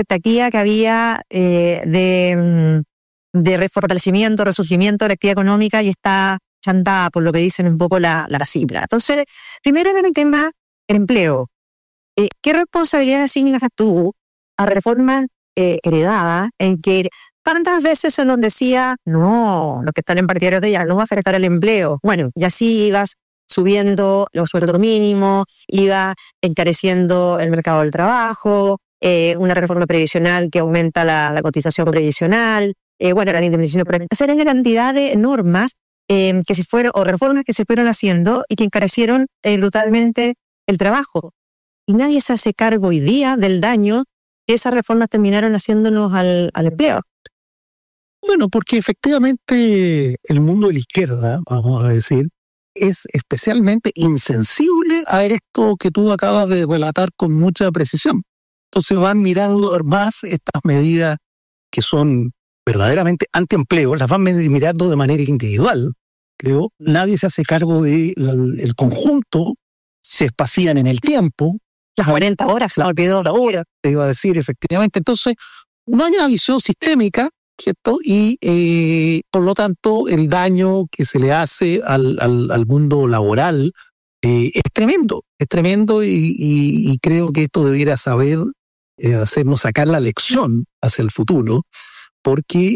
expectativa que había de refortalecimiento, resurgimiento de la actividad económica y está chantada por lo que dicen un poco la cifra. Entonces, primero en el tema del empleo. ¿Qué responsabilidad asignas tú a reformas heredadas en que tantas veces se nos decía, no, los que están en partidarios de ella no va a afectar el empleo? Bueno, y así ibas subiendo los sueldos mínimos, iba encareciendo el mercado del trabajo, una reforma previsional que aumenta la cotización previsional, la indemnización por hacer una cantidad de normas que se fueron, o reformas que se fueron haciendo y que encarecieron brutalmente el trabajo. Y nadie se hace cargo hoy día del daño que esas reformas terminaron haciéndonos al empleo. Bueno, porque efectivamente el mundo de la izquierda, vamos a decir, es especialmente insensible a esto que tú acabas de relatar con mucha precisión. Entonces van mirando más estas medidas que son verdaderamente antiempleo, las van mirando de manera individual, creo. Nadie se hace cargo del conjunto, se espacían en el tiempo. Las 40 horas, se la olvidó. La hora, te iba a decir, efectivamente. Entonces, no hay una visión sistémica, ¿cierto? Y por lo tanto, el daño que se le hace al mundo laboral es tremendo y creo que esto debiera hacernos sacar la lección hacia el futuro, porque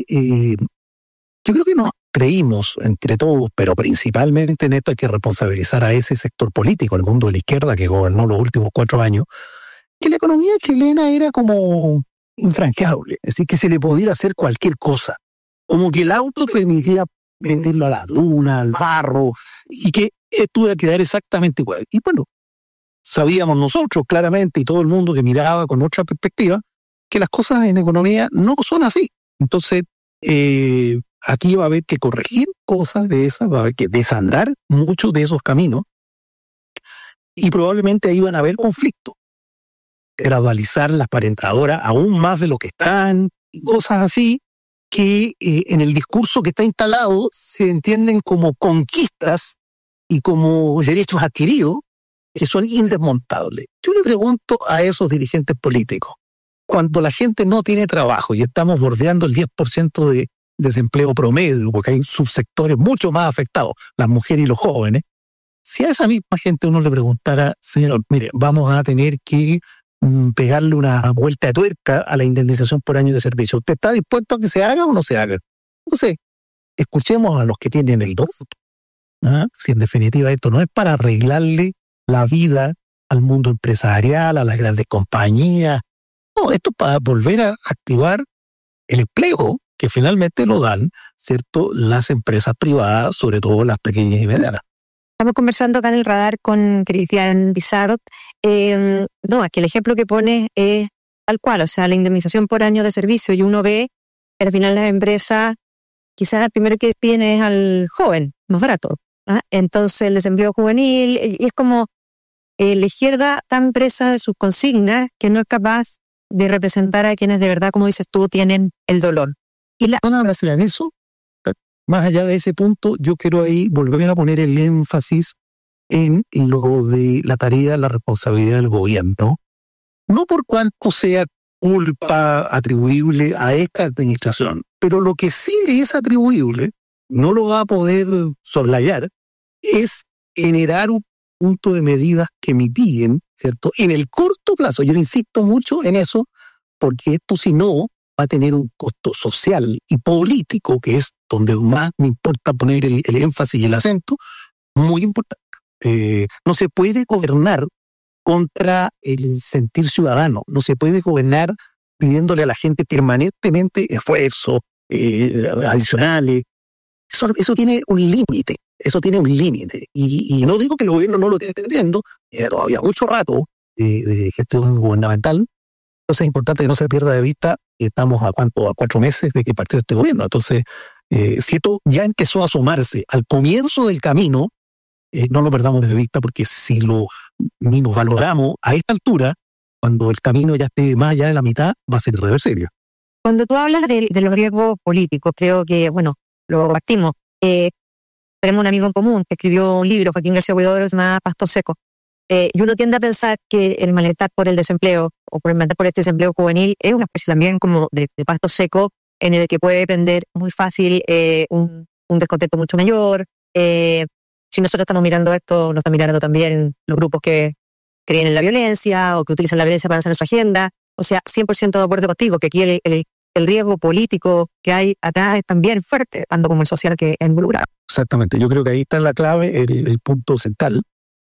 yo creo que nos creímos entre todos, pero principalmente en esto hay que responsabilizar a ese sector político, el mundo de la izquierda que gobernó los últimos 4 años, que la economía chilena era como infranqueable, es decir, que se le podía hacer cualquier cosa, como que el auto permitía venderlo a la duna, al barro, y que esto iba a quedar exactamente igual. Y bueno, sabíamos nosotros claramente, y todo el mundo que miraba con otra perspectiva, que las cosas en economía no son así. Entonces, aquí va a haber que corregir cosas de esas, va a haber que desandar muchos de esos caminos, y probablemente ahí van a haber conflictos. Gradualizar las parentadoras aún más de lo que están, y cosas así que en el discurso que está instalado se entienden como conquistas y como derechos adquiridos que son indesmontables. Yo le pregunto a esos dirigentes políticos, cuando la gente no tiene trabajo y estamos bordeando el 10% de desempleo promedio, porque hay subsectores mucho más afectados, las mujeres y los jóvenes, si a esa misma gente uno le preguntara, señor, mire, vamos a tener que pegarle una vuelta de tuerca a la indemnización por año de servicio, ¿usted está dispuesto a que se haga o no se haga? Entonces, escuchemos a los que tienen el voto, ¿ah? Si en definitiva esto no es para arreglarle la vida al mundo empresarial, a las grandes compañías, no, esto es para volver a activar el empleo que finalmente lo dan, ¿cierto?, las empresas privadas, sobre todo las pequeñas y medianas. Estamos conversando acá en el radar con Cristian Pizarro. Es que el ejemplo que pone es tal cual, o sea, la indemnización por año de servicio, y uno ve que al final las empresas, quizás el primero que despiden es al joven, más barato, ¿ah? Entonces el desempleo juvenil, y es como la izquierda tan presa de sus consignas que no es capaz de representar a quienes de verdad, como dices tú, tienen el dolor. Y la en eso, más allá de ese punto, yo quiero ahí volver a poner el énfasis en lo de la tarea, la responsabilidad del gobierno, no por cuánto sea culpa atribuible a esta administración, pero lo que sí le es atribuible, no lo va a poder soslayar, es generar un punto de medidas que mitiguen, ¿cierto?, en el corto plazo. Yo insisto mucho en eso, porque esto si no va a tener un costo social y político, que es donde más me importa poner el énfasis y el acento, muy importante. No se puede gobernar contra el sentir ciudadano, no se puede gobernar pidiéndole a la gente permanentemente esfuerzos adicionales. Eso tiene un límite, y no digo que el gobierno no lo esté entendiendo, todavía mucho rato de gestión gubernamental. Entonces es importante que no se pierda de vista que estamos a 4 meses de que partió este gobierno. Entonces, si esto ya empezó a asomarse al comienzo del camino, no lo perdamos de vista, porque si nos valoramos a esta altura, cuando el camino ya esté más allá de la mitad, va a ser irreversible. Cuando tú hablas de los riesgos políticos, creo que, lo compartimos. Tenemos un amigo en común que escribió un libro, Joaquín García Huidobro, que se llama Pasto Seco. Y uno tiende a pensar que el malestar por el desempleo o por el malestar por este desempleo juvenil es una especie también como de pasto seco en el que puede prender muy fácil un descontento mucho mayor. Si nosotros estamos mirando esto, nos están mirando también los grupos que creen en la violencia o que utilizan la violencia para hacer su agenda. O sea, 100% de acuerdo contigo, que aquí el riesgo político que hay atrás es también fuerte, tanto como el social que es involucrado. Exactamente, yo creo que ahí está la clave, el punto central.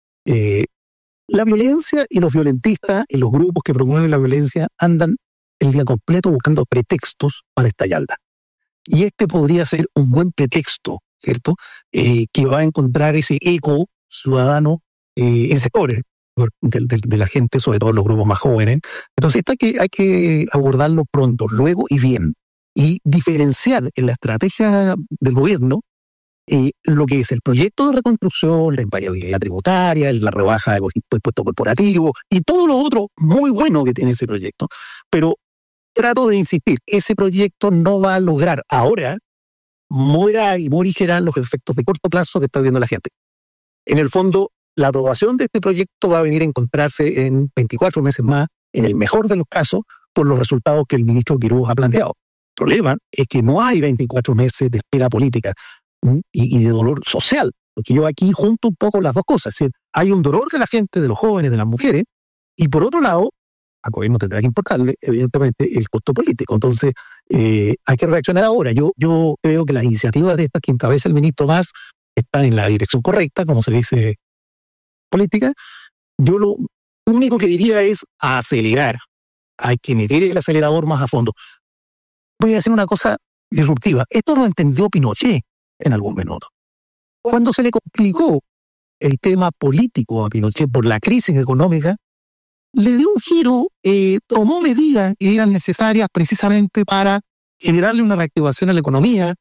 La violencia y los violentistas y los grupos que promueven la violencia andan el día completo buscando pretextos para estallarla. Y este podría ser un buen pretexto, ¿cierto? Que va a encontrar ese eco ciudadano en sectores de la gente, sobre todo los grupos más jóvenes. Entonces hay que abordarlo pronto, luego y bien. Y diferenciar en la estrategia del gobierno lo que es el proyecto de reconstrucción, la empleabilidad tributaria, la rebaja de impuestos corporativos y todo lo otro muy bueno que tiene ese proyecto. Pero trato de insistir, ese proyecto no va a lograr ahora morigerán los efectos de corto plazo que está viendo la gente. En el fondo, la aprobación de este proyecto va a venir a encontrarse en 24 meses más, en el mejor de los casos, por los resultados que el ministro Quiroga ha planteado. El problema es que no hay 24 meses de espera política y de dolor social, porque yo aquí junto un poco las dos cosas. Es decir, hay un dolor de la gente, de los jóvenes, de las mujeres, y por otro lado, al gobierno tendrá que importarle, evidentemente, el costo político. Entonces, hay que reaccionar ahora. Yo creo que las iniciativas de estas que encabeza el ministro Mas están en la dirección correcta, como se dice política. Yo lo único que diría es acelerar. Hay que meter el acelerador más a fondo. Voy a decir una cosa disruptiva. Esto lo entendió Pinochet en algún minuto. Cuando se le complicó el tema político a Pinochet por la crisis económica, le dio un giro, tomó medidas que eran necesarias precisamente para generarle una reactivación a la economía.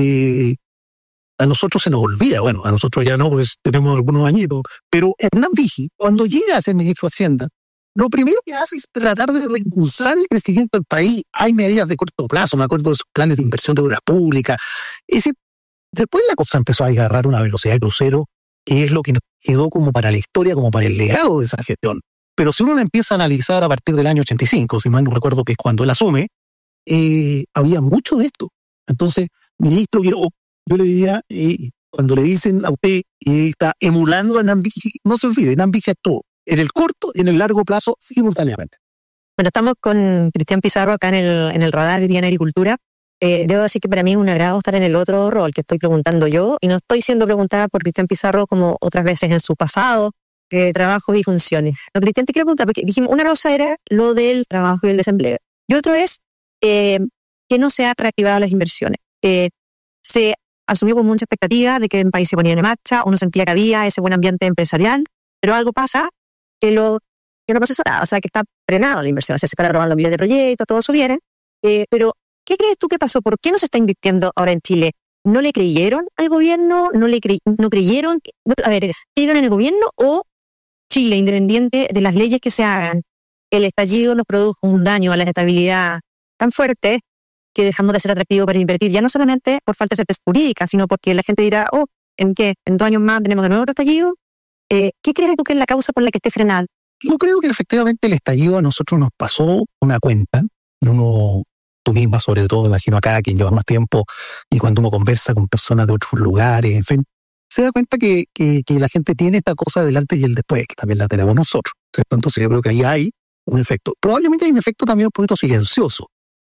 A nosotros se nos olvida, bueno, a nosotros ya no, pues tenemos algunos añitos, pero Hernán Vigi, cuando llega a ser ministro de Hacienda, lo primero que hace es tratar de reimpulsar el crecimiento del país. Hay medidas de corto plazo, me acuerdo de esos planes de inversión de obra pública. Después la cosa empezó a agarrar una velocidad de crucero, que es lo que nos quedó como para la historia, como para el legado de esa gestión. Pero si uno la empieza a analizar a partir del año 85, si mal no recuerdo que es cuando él asume, había mucho de esto. Entonces, ministro, yo le diría, cuando le dicen a usted que está emulando a Hernán Vigi, no se olvide, Hernán Vigi actuó en el corto y en el largo plazo simultáneamente. Bueno, estamos con Cristian Pizarro acá en el radar de Día en Agricultura. Debo decir que para mí es un agrado estar en el otro rol que estoy preguntando yo, y no estoy siendo preguntada por Cristian Pizarro como otras veces en su pasado, trabajos y funciones. No, Cristian, te quiero preguntar, porque dijimos, una cosa era lo del trabajo y el desempleo, y otro es que no se han reactivado las inversiones. Se asumió con mucha expectativa de que el país se ponía en marcha, uno sentía que había ese buen ambiente empresarial, pero algo pasa que no pasa nada, o sea, que está frenado la inversión, o sea, se están aprobando miles de proyectos, todo eso viene, pero ¿qué crees tú que pasó? ¿Por qué no se está invirtiendo ahora en Chile? ¿No le creyeron al gobierno? ¿No creyeron? ¿Creyeron en el gobierno o Chile, independiente de las leyes que se hagan, el estallido nos produjo un daño a la estabilidad tan fuerte que dejamos de ser atractivos para invertir, ya no solamente por falta de certeza jurídica, sino porque la gente dirá, ¿en qué? ¿En 2 años más tenemos de nuevo otro estallido? ¿Qué crees tú que es la causa por la que esté frenado? Yo creo que efectivamente el estallido a nosotros nos pasó una cuenta. Tú misma, sobre todo, imagino acá, quien lleva más tiempo, y cuando uno conversa con personas de otros lugares, en fin, se da cuenta que la gente tiene esta cosa del antes y el después, que también la tenemos nosotros, ¿cierto? Entonces yo creo que ahí hay un efecto. Probablemente hay un efecto también un poquito silencioso,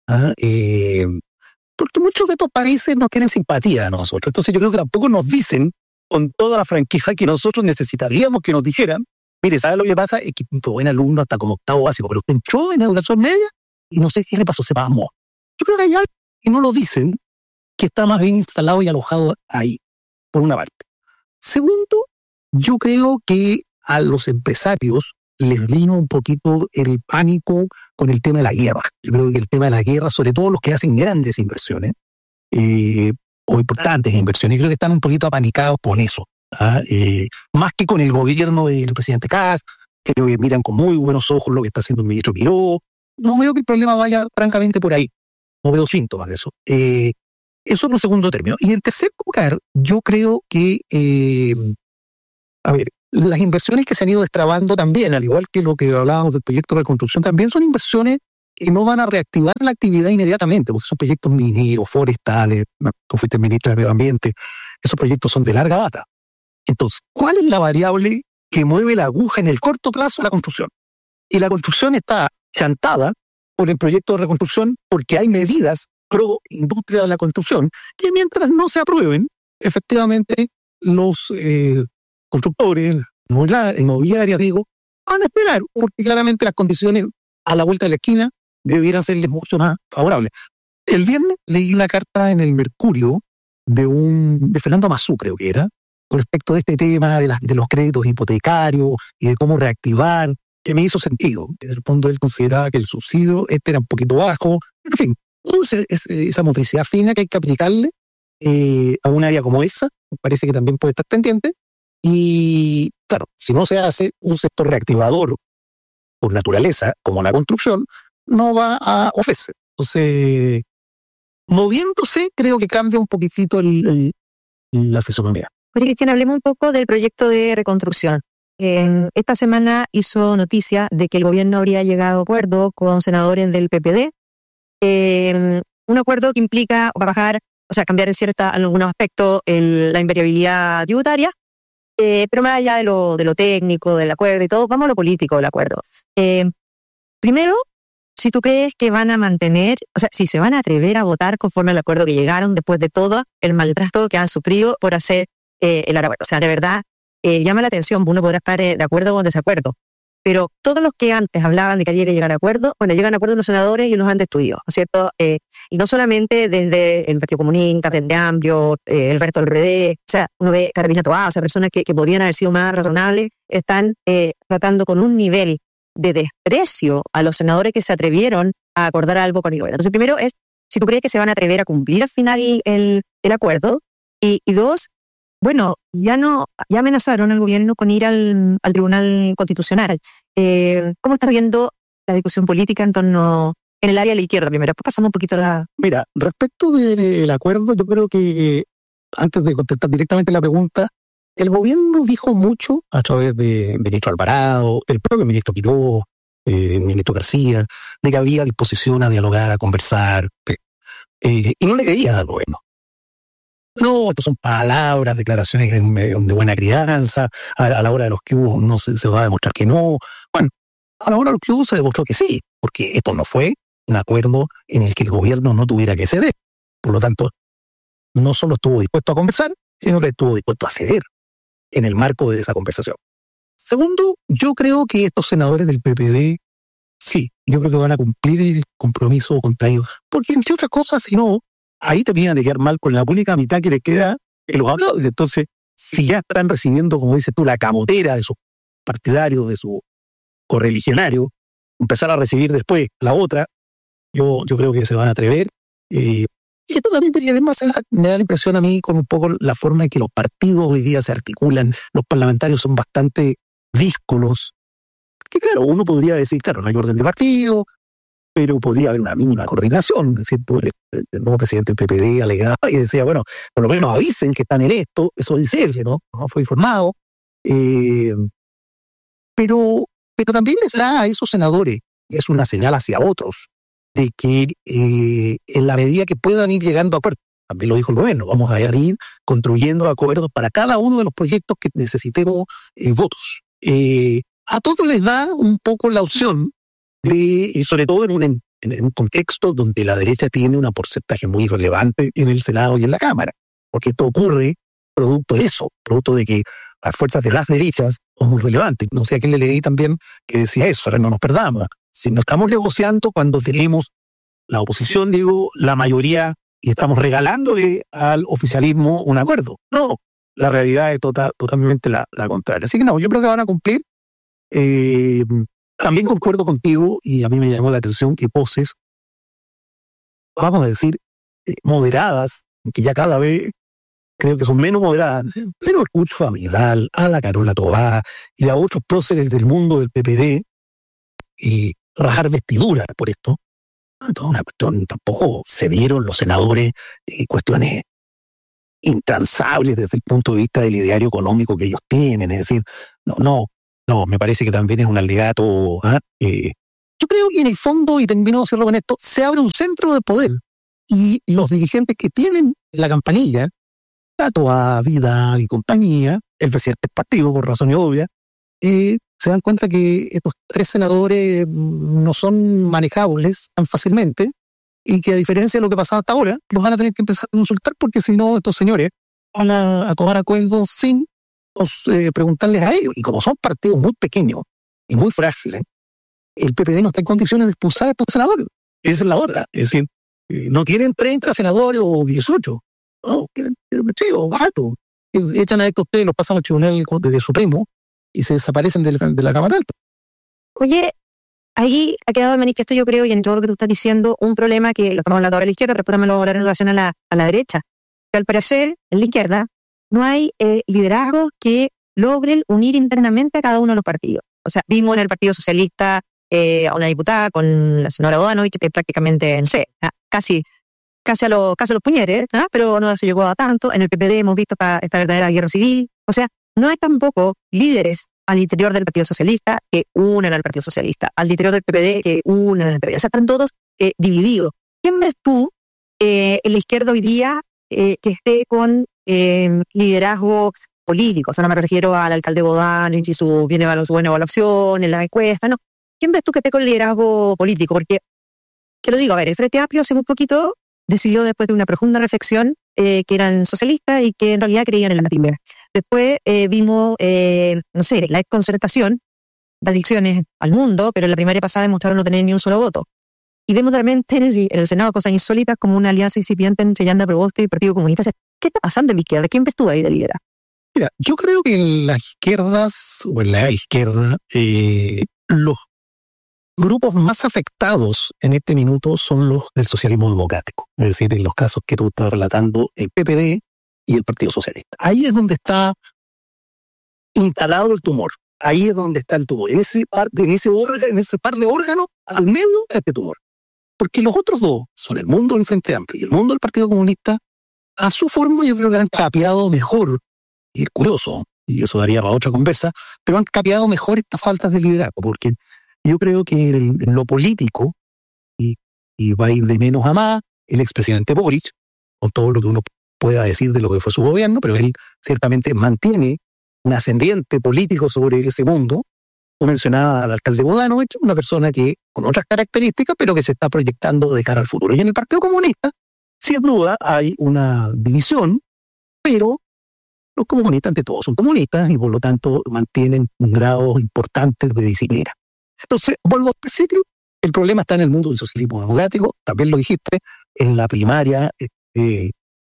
porque muchos de estos países no tienen simpatía a nosotros. Entonces yo creo que tampoco nos dicen con toda la franqueza que nosotros necesitaríamos que nos dijeran, mire, ¿sabe lo que pasa? Es que un buen alumno hasta como octavo básico, pero usted entró en educación media y no sé qué le pasó, se pasmó. Yo creo que hay algo que no lo dicen, que está más bien instalado y alojado ahí, por una parte. Segundo, yo creo que a los empresarios les vino un poquito el pánico con el tema de la guerra. Yo creo que el tema de la guerra, sobre todo los que hacen grandes inversiones, o importantes inversiones, creo que están un poquito apanicados con eso. Más que con el gobierno del presidente Kast, creo que miran con muy buenos ojos lo que está haciendo el ministro Quiroga. No veo que el problema vaya francamente por ahí. No veo síntomas de eso. Eso es un segundo término. Y en tercer lugar, yo creo que, las inversiones que se han ido destrabando también, al igual que lo que hablábamos del proyecto de reconstrucción, también son inversiones que no van a reactivar la actividad inmediatamente, porque son proyectos mineros, forestales. Tú fuiste ministro de Medio Ambiente, esos proyectos son de larga data. Entonces, ¿cuál es la variable que mueve la aguja en el corto plazo? La construcción. Y la construcción está chantada por el proyecto de reconstrucción porque hay medidas pro industria de la construcción que mientras no se aprueben, efectivamente los constructores, inmobiliarias, van a esperar, porque claramente las condiciones a la vuelta de la esquina debieran serles mucho más favorables. El viernes leí una carta en el Mercurio de Fernando Mazú, creo que era, con respecto de este tema de los créditos hipotecarios y de cómo reactivar, que me hizo sentido. En el fondo él consideraba que el subsidio era un poquito bajo. En fin, esa motricidad fina que hay que aplicarle a un área como esa, me parece que también puede estar pendiente. Y claro, si no se hace un sector reactivador por naturaleza, como la construcción, no va a ofrecer. Entonces, moviéndose, creo que cambia un poquitito la fisonomía. Oye, Cristian, hablemos un poco del proyecto de reconstrucción. Esta semana hizo noticia de que el gobierno habría llegado a acuerdo con senadores del PPD. Un acuerdo que implica bajar, o sea, cambiar en algunos aspectos la invariabilidad tributaria, pero más allá de lo técnico, del acuerdo y todo, vamos a lo político del acuerdo. Primero, si tú crees que van a mantener, o sea, si se van a atrever a votar conforme al acuerdo que llegaron después de todo el maltrato que han sufrido por hacer el acuerdo. O sea, de verdad, llama la atención, uno podrá estar de acuerdo o en desacuerdo, pero todos los que antes hablaban de que había que llegar a acuerdo, bueno, llegan a acuerdo los senadores y los han destruido, ¿no es cierto? Y no solamente desde el Partido Comunista, Frente Amplio, el resto del RD, o sea, uno ve Carolina Toá, o sea, personas que podrían haber sido más razonables, están tratando con un nivel de desprecio a los senadores que se atrevieron a acordar algo con el gobierno. Entonces, primero es, si tú crees que se van a atrever a cumplir al final el acuerdo, y dos, bueno, ya amenazaron al gobierno con ir al Tribunal Constitucional. ¿Cómo estás viendo la discusión política en el área de la izquierda primero? Después pasamos un poquito a la... Mira, respecto del acuerdo, yo creo que, antes de contestar directamente la pregunta, el gobierno dijo mucho a través de ministro Alvarado, el propio ministro Quiró, el ministro García, de que había disposición a dialogar, a conversar, y no le creía al gobierno. No, esto son palabras, declaraciones de buena crianza, a la hora de los que hubo no se va a demostrar que no. Bueno, a la hora de los que hubo se demostró que sí, porque esto no fue un acuerdo en el que el gobierno no tuviera que ceder. Por lo tanto, no solo estuvo dispuesto a conversar, sino que estuvo dispuesto a ceder en el marco de esa conversación. Segundo, yo creo que estos senadores del PPD, sí, yo creo que van a cumplir el compromiso contraído. Porque, entre otras cosas, si no, ahí te vienen a quedar mal con la única mitad que les queda en los aplausos. Entonces, si ya están recibiendo, como dices tú, la camotera de sus partidarios, de sus correligionarios, empezar a recibir después la otra, yo creo que se van a atrever. Y esto también además me da la impresión a mí con un poco la forma en que los partidos hoy día se articulan. Los parlamentarios son bastante díscolos. Que claro, uno podría decir, claro, no hay orden de partido, pero podría haber una mínima coordinación. Es decir, el nuevo presidente del PPD alegaba y decía, bueno, por lo menos avisen que están en esto. Eso dice él, ¿no? No fue informado. Pero también les da a esos senadores, y es una señal hacia otros, de que en la medida que puedan ir llegando a acuerdos, también lo dijo el gobierno, vamos a ir construyendo acuerdos para cada uno de los proyectos que necesitemos votos. A todos les da un poco la opción de, sobre todo en un contexto donde la derecha tiene un porcentaje muy relevante en el Senado y en la Cámara, porque esto ocurre producto de eso, producto de que las fuerzas de las derechas son muy relevantes. No sé a quién le leí también que decía eso, ahora no nos perdamos. Si no estamos negociando cuando tenemos la oposición, digo, la mayoría, y estamos regalándole al oficialismo un acuerdo. No, la realidad es totalmente la contraria. Así que no, yo creo que van a cumplir. También concuerdo contigo, y a mí me llamó la atención que voces, vamos a decir, moderadas, que ya cada vez creo que son menos moderadas, pero escucho a Vidal, a la Carola Toá y a otros próceres del mundo del PPD y rajar vestiduras por esto. Toda una cuestión, tampoco se dieron los senadores cuestiones intransables desde el punto de vista del ideario económico que ellos tienen. Es decir, no, me parece que también es un alegato. Yo creo que en el fondo, y termino de hacerlo con esto, se abre un centro de poder y los dirigentes que tienen la campanilla, Tato a Vida y compañía, el presidente del partido, por razones obvias, se dan cuenta que estos 3 senadores no son manejables tan fácilmente y que a diferencia de lo que pasaba hasta ahora, los van a tener que empezar a consultar porque si no, estos señores van a tomar acuerdos sin preguntarles a ellos. Y como son partidos muy pequeños y muy frágiles, el PPD no está en condiciones de expulsar a estos senadores. Esa es la otra. Es decir, no tienen 30 senadores o 18. No, quieren o gato. Echan a estos ustedes, los pasan al Tribunal de Supremo y se desaparecen de la Cámara Alta. Oye, ahí ha quedado de manifiesto, yo creo, y en todo lo que tú estás diciendo, un problema que lo estamos hablando ahora a la izquierda, pero también lo vamos a hablar en relación a la derecha. Que al parecer, en la izquierda, no hay liderazgos que logren unir internamente a cada uno de los partidos. O sea, vimos en el Partido Socialista a una diputada con la señora Bodanovich, que prácticamente, no sé, casi a los puñetes, pero no se llegó a tanto. En el PPD hemos visto esta verdadera guerra civil. O sea, no hay tampoco líderes al interior del Partido Socialista que unan al Partido Socialista, al interior del PPD que unan al PPD. O sea, están todos divididos. ¿Quién ves tú en la izquierda hoy día que esté con liderazgo político? O sea, no me refiero al alcalde Bodanovich y su buena evaluación en la encuesta, no. ¿Quién ves tú que esté con liderazgo político? Porque, que lo digo, a ver, el Frente Amplio hace muy poquito decidió, después de una profunda reflexión, que eran socialistas y que en realidad creían en la primera. Después vimos, la desconcertación de adicciones al mundo, pero en la primaria pasada demostraron no tener ni un solo voto. Y vemos realmente en el Senado cosas insólitas como una alianza incipiente entre Yanda Proboste y el Partido Comunista. O sea, ¿qué está pasando en la izquierda? ¿Quién ves tú ahí de líder? Mira, yo creo que en las izquierdas, o en la izquierda, los grupos más afectados en este minuto son los del socialismo democrático. Es decir, en los casos que tú estás relatando, el PPD y el Partido Socialista. Ahí es donde está instalado el tumor. Ahí es donde está el tumor. En ese par de órganos, al medio, este tumor. Porque los otros dos son el mundo del Frente Amplio y el mundo del Partido Comunista. A su forma, yo creo que han capeado mejor, y es curioso, y eso daría para otra conversa, pero han capeado mejor estas faltas de liderazgo, porque yo creo que en lo político, y va a ir de menos a más, el expresidente Boric, con todo lo que uno pueda decir de lo que fue su gobierno, pero él ciertamente mantiene un ascendiente político sobre ese mundo. Como mencionaba al alcalde Bodanovich, una persona que con otras características, pero que se está proyectando de cara al futuro. Y en el Partido Comunista, sin duda, hay una división, pero los comunistas, ante todo, son comunistas y por lo tanto mantienen un grado importante de disciplina. Entonces, vuelvo al principio, el problema está en el mundo del socialismo democrático, también lo dijiste, en la primaria de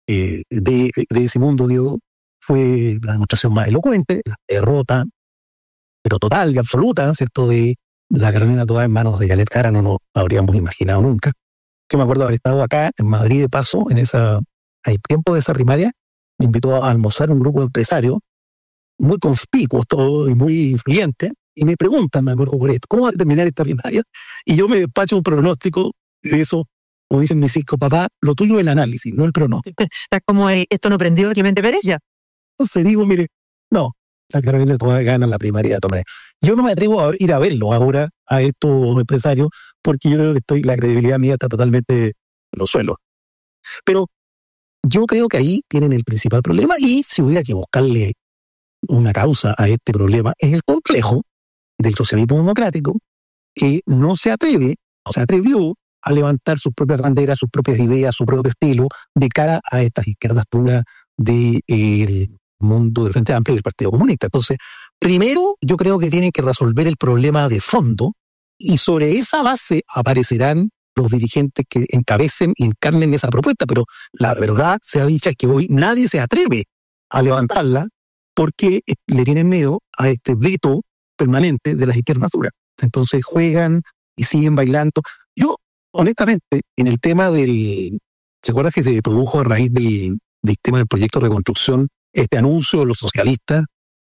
ese mundo, digo, fue la demostración más elocuente, la derrota, pero total y absoluta, ¿cierto?, de la Carolina Toá en manos de Yalet Jara, no nos habríamos imaginado nunca. Que me acuerdo haber estado acá en Madrid de paso, al tiempo de esa primaria, me invitó a almorzar un grupo de empresarios, muy conspicuos todo y muy influyentes, y me preguntan, me acuerdo por esto, ¿cómo va a terminar esta primaria? Y yo me despacho un pronóstico de eso, como dicen mis hijos, papá, lo tuyo es el análisis, no el pronóstico. Está como esto no prendió Clemente Pérez ya. Entonces digo, mire, no, la Carolina Toá gana la primaria de tomar. Yo no me atrevo a ir a verlo ahora a estos empresarios, porque yo creo que la credibilidad mía está totalmente en los suelos. Pero yo creo que ahí tienen el principal problema, y si hubiera que buscarle una causa a este problema, es el complejo del socialismo democrático, que no se atrevió a levantar sus propias banderas, sus propias ideas, su propio estilo, de cara a estas izquierdas puras del mundo del Frente Amplio y del Partido Comunista. Entonces, primero, yo creo que tienen que resolver el problema de fondo, y sobre esa base aparecerán los dirigentes que encabecen y encarnen esa propuesta, pero la verdad sea dicha es que hoy nadie se atreve a levantarla porque le tienen miedo a este veto permanente de las izquierdas duras. Entonces juegan y siguen bailando. Yo, honestamente, en el tema ¿se acuerdan que se produjo a raíz del tema del proyecto de reconstrucción este anuncio de los socialistas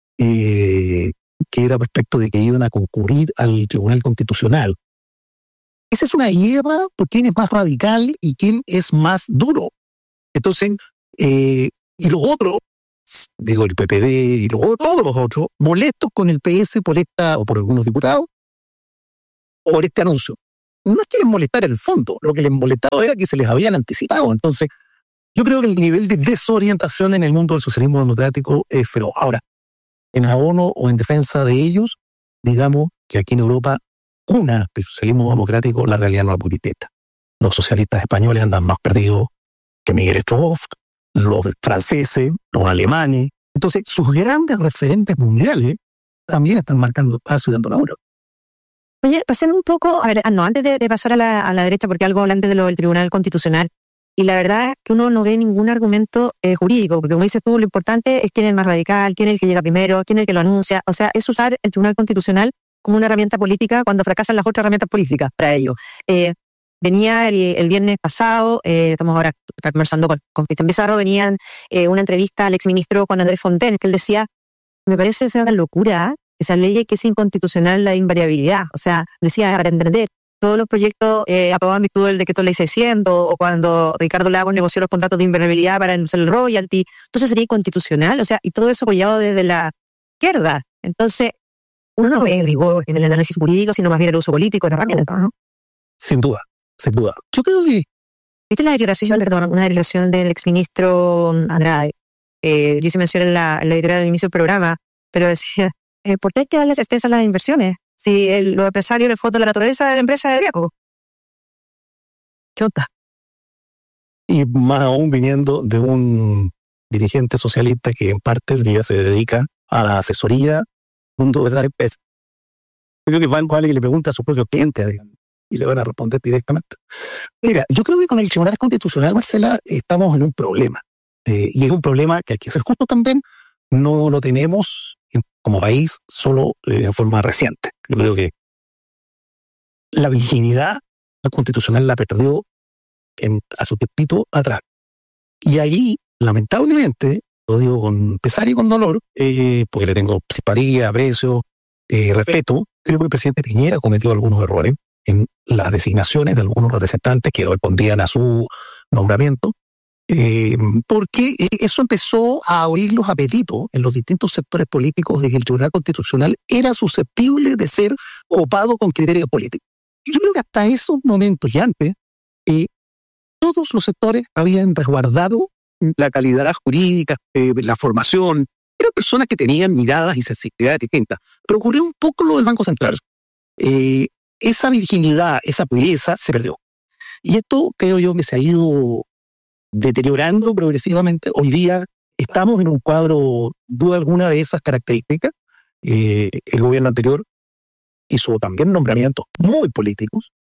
que era respecto de que iban a concurrir al Tribunal Constitucional? Esa es una guerra por quién es más radical y quién es más duro. Entonces, Y los otros, digo el PPD y todos los otros, molestos con el PS por esta, o por algunos diputados, por este anuncio. No es que les molestara el fondo, lo que les molestaba era que se les habían anticipado. Entonces, yo creo que el nivel de desorientación en el mundo del socialismo democrático es feroz. Ahora, en abono o en defensa de ellos, digamos que aquí en Europa, cuna del socialismo democrático, la realidad no la purifica. Los socialistas españoles andan más perdidos que Miguel Strogoff, los franceses, los alemanes. Entonces, sus grandes referentes mundiales también están marcando espacio y dando la hora. Oye, pasemos un poco, a ver, antes de pasar a la derecha, porque algo antes de lo del Tribunal Constitucional, y la verdad es que uno no ve ningún argumento jurídico, porque como dices tú, lo importante es quién es el más radical, quién es el que llega primero, quién es el que lo anuncia, o sea, es usar el Tribunal Constitucional como una herramienta política cuando fracasan las otras herramientas políticas para ello. Venía el viernes pasado, estamos ahora conversando con Cristian Pizarro, venían una entrevista al exministro Juan Andrés Fontaine, que él decía, me parece una locura, esa ley que es inconstitucional la invariabilidad. O sea, decía, para entender, todos los proyectos aprobados en virtud del decreto ley 600, o cuando Ricardo Lagos negoció los contratos de invariabilidad para anunciar el royalty, entonces sería inconstitucional, o sea, y todo eso apoyado desde la izquierda. Entonces, uno no ve rigor en el análisis jurídico, sino más bien el uso político de la herramienta, ¿no? Sin duda, sin duda. Yo creo que... ¿Viste la declaración, una declaración del exministro Andrade? Yo hice mención en la editorial del inicio del programa, pero decía, ¿por qué hay que darle certeza a las inversiones? Si los empresarios le foto la naturaleza de la empresa de riesgo. ¿Qué onda? Y más aún viniendo de un dirigente socialista que en parte del día se dedica a la asesoría mundo de la empresa. Yo creo que van con alguien que le pregunta a su propio cliente, digamos, y le van a responder directamente. Mira, yo creo que con el Tribunal Constitucional, Marcela, estamos en un problema. Y es un problema que hay que ser justo también, no lo tenemos como país solo en forma reciente. Yo creo que la virginidad constitucional la perdió a su tiempito atrás. Y allí, lamentablemente, lo digo con pesar y con dolor, porque le tengo simpatía, aprecio, respeto, creo que el presidente Piñera cometió algunos errores en las designaciones de algunos representantes que respondían a su nombramiento, porque eso empezó a abrir los apetitos en los distintos sectores políticos de que el Tribunal Constitucional era susceptible de ser opado con criterios políticos. Yo creo que hasta esos momentos y antes, todos los sectores habían resguardado la calidad jurídica, la formación. Eran personas que tenían miradas y sensibilidades distintas. Pero ocurrió un poco lo del Banco Central. Esa virginidad, esa pureza se perdió. Y esto creo yo que se ha ido deteriorando progresivamente. Hoy día estamos en un cuadro, duda alguna, de esas características. El gobierno anterior hizo también nombramientos muy políticos,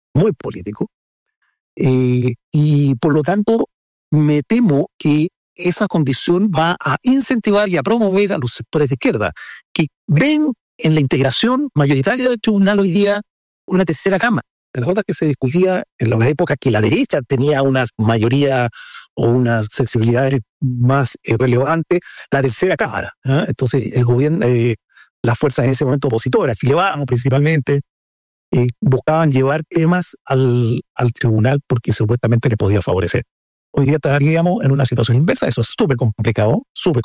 y por lo tanto me temo que esa condición va a incentivar y a promover a los sectores de izquierda, que ven en la integración mayoritaria del tribunal hoy día una tercera cama. ¿Te acuerdas que se discutía en las épocas que la derecha tenía una mayoría o unas sensibilidades más relevantes? La tercera cámara, ¿eh? Entonces el gobierno, las fuerzas en ese momento opositoras, Chile Vamos principalmente, buscaban llevar temas al tribunal porque supuestamente le podía favorecer. Hoy día estaríamos en una situación inversa, eso es súper complicado.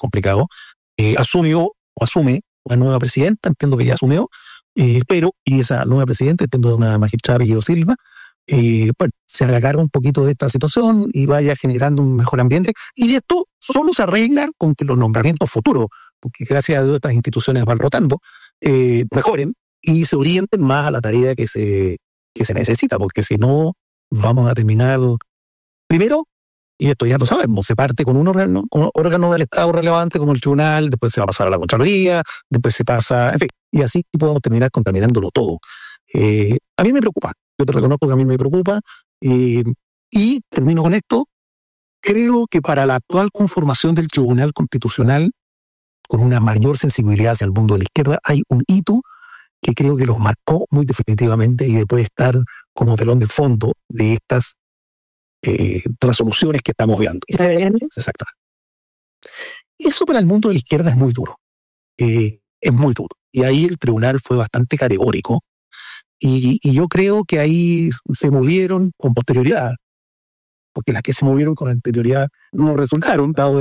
Asume una nueva presidenta, entiendo que ya asumió, y esa nueva presidenta, entiendo una magistrada apellido Silva, se haga cargo un poquito de esta situación y vaya generando un mejor ambiente. Y esto solo se arregla con que los nombramientos futuros, porque gracias a Dios estas instituciones van rotando, mejoren y se orienten más a la tarea que se necesita, porque si no vamos a terminar primero, y esto ya lo sabemos, se parte con un órgano del Estado relevante como el tribunal, después se va a pasar a la Contraloría, después se pasa, en fin, y así podemos terminar contaminándolo todo. A mí me preocupa, yo te reconozco que a mí me preocupa, y termino con esto. Creo que para la actual conformación del Tribunal Constitucional, con una mayor sensibilidad hacia el mundo de la izquierda, hay un hito que creo que los marcó muy definitivamente y que puede estar como telón de fondo de estas resoluciones que estamos viendo. Exacto. Eso para el mundo de la izquierda es muy duro. Es muy duro. Y ahí el tribunal fue bastante categórico. Y yo creo que ahí se movieron con posterioridad, porque las que se movieron con anterioridad no resultaron, dado el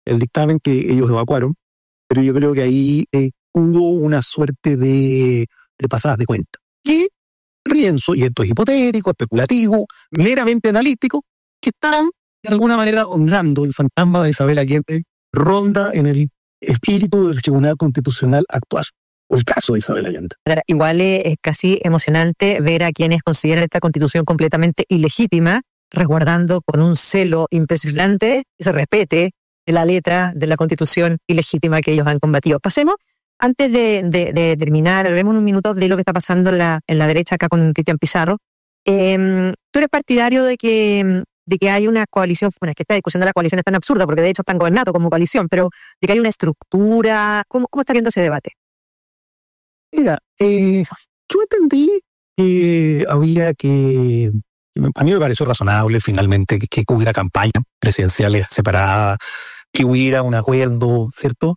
el dictamen que ellos evacuaron, pero yo creo que ahí hubo una suerte de pasadas de cuenta. Y pienso, y esto es hipotético, especulativo, meramente analítico, que están de alguna manera honrando el fantasma de Isabel Allende, ronda en el espíritu del Tribunal Constitucional actual, o el caso de Isabel Allende. Igual es casi emocionante ver a quienes consideran esta constitución completamente ilegítima, resguardando con un celo impresionante que se respete la letra de la constitución ilegítima que ellos han combatido. Pasemos, antes de terminar, vemos un minuto de lo que está pasando en la derecha acá con Cristian Pizarro. Tú eres partidario de que hay una coalición, bueno, es que esta discusión de la coalición es tan absurda, porque de hecho están gobernados como coalición, pero de que hay una estructura. ¿Cómo está viendo ese debate? Mira, yo entendí que había que... A mí me pareció razonable finalmente que hubiera campañas presidenciales separadas, que hubiera un acuerdo, ¿cierto?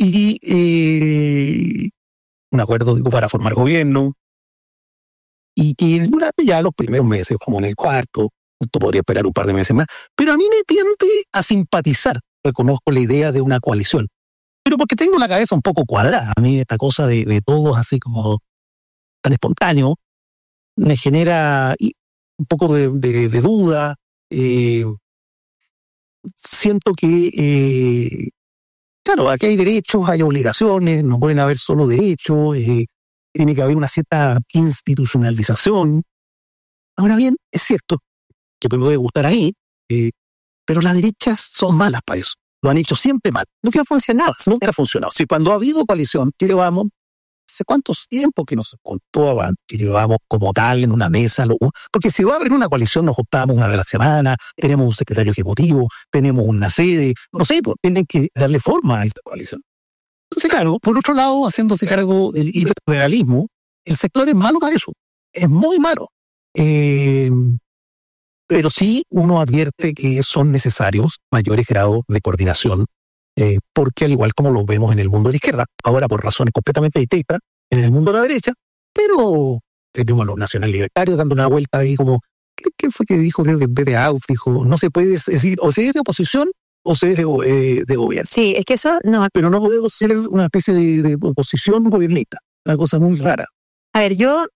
Y un acuerdo, digo, para formar gobierno, y que durante ya los primeros meses, como en el cuarto, esto podría esperar un par de meses más, pero a mí me tiende a simpatizar, reconozco la idea de una coalición, pero porque tengo la cabeza un poco cuadrada. A mí esta cosa de todos así como tan espontáneo me genera un poco de duda. Siento que, claro, aquí hay derechos, hay obligaciones, no pueden haber solo derechos, tiene que haber una cierta institucionalización. Ahora bien, es cierto que me puede gustar ahí, pero las derechas son malas para eso. Lo han hecho siempre mal. Nunca ha funcionado. Nunca ha funcionado. Si cuando ha habido coalición, Chile Vamos, ¿hace cuántos tiempos que nos contaban Chile Vamos como tal en una mesa? Porque si va a haber una coalición, nos juntamos una vez a la semana, tenemos un secretario ejecutivo, tenemos una sede, no sé, pues tienen que darle forma a esta coalición. Entonces, claro, por otro lado, haciéndose cargo del hiperfederalismo, el sector es malo para eso. Es muy malo. Pero sí uno advierte que son necesarios mayores grados de coordinación, porque al igual como lo vemos en el mundo de la izquierda, ahora por razones completamente distintas, en el mundo de la derecha, pero tenemos a los nacionales libertarios dando una vuelta ahí como, ¿qué fue que dijo? Creo que en vez de out dijo, no se puede decir, o se es de oposición o se es de gobierno. Sí, es que eso no. Pero no podemos ser una especie de oposición gobernista, una cosa muy rara. A ver, yo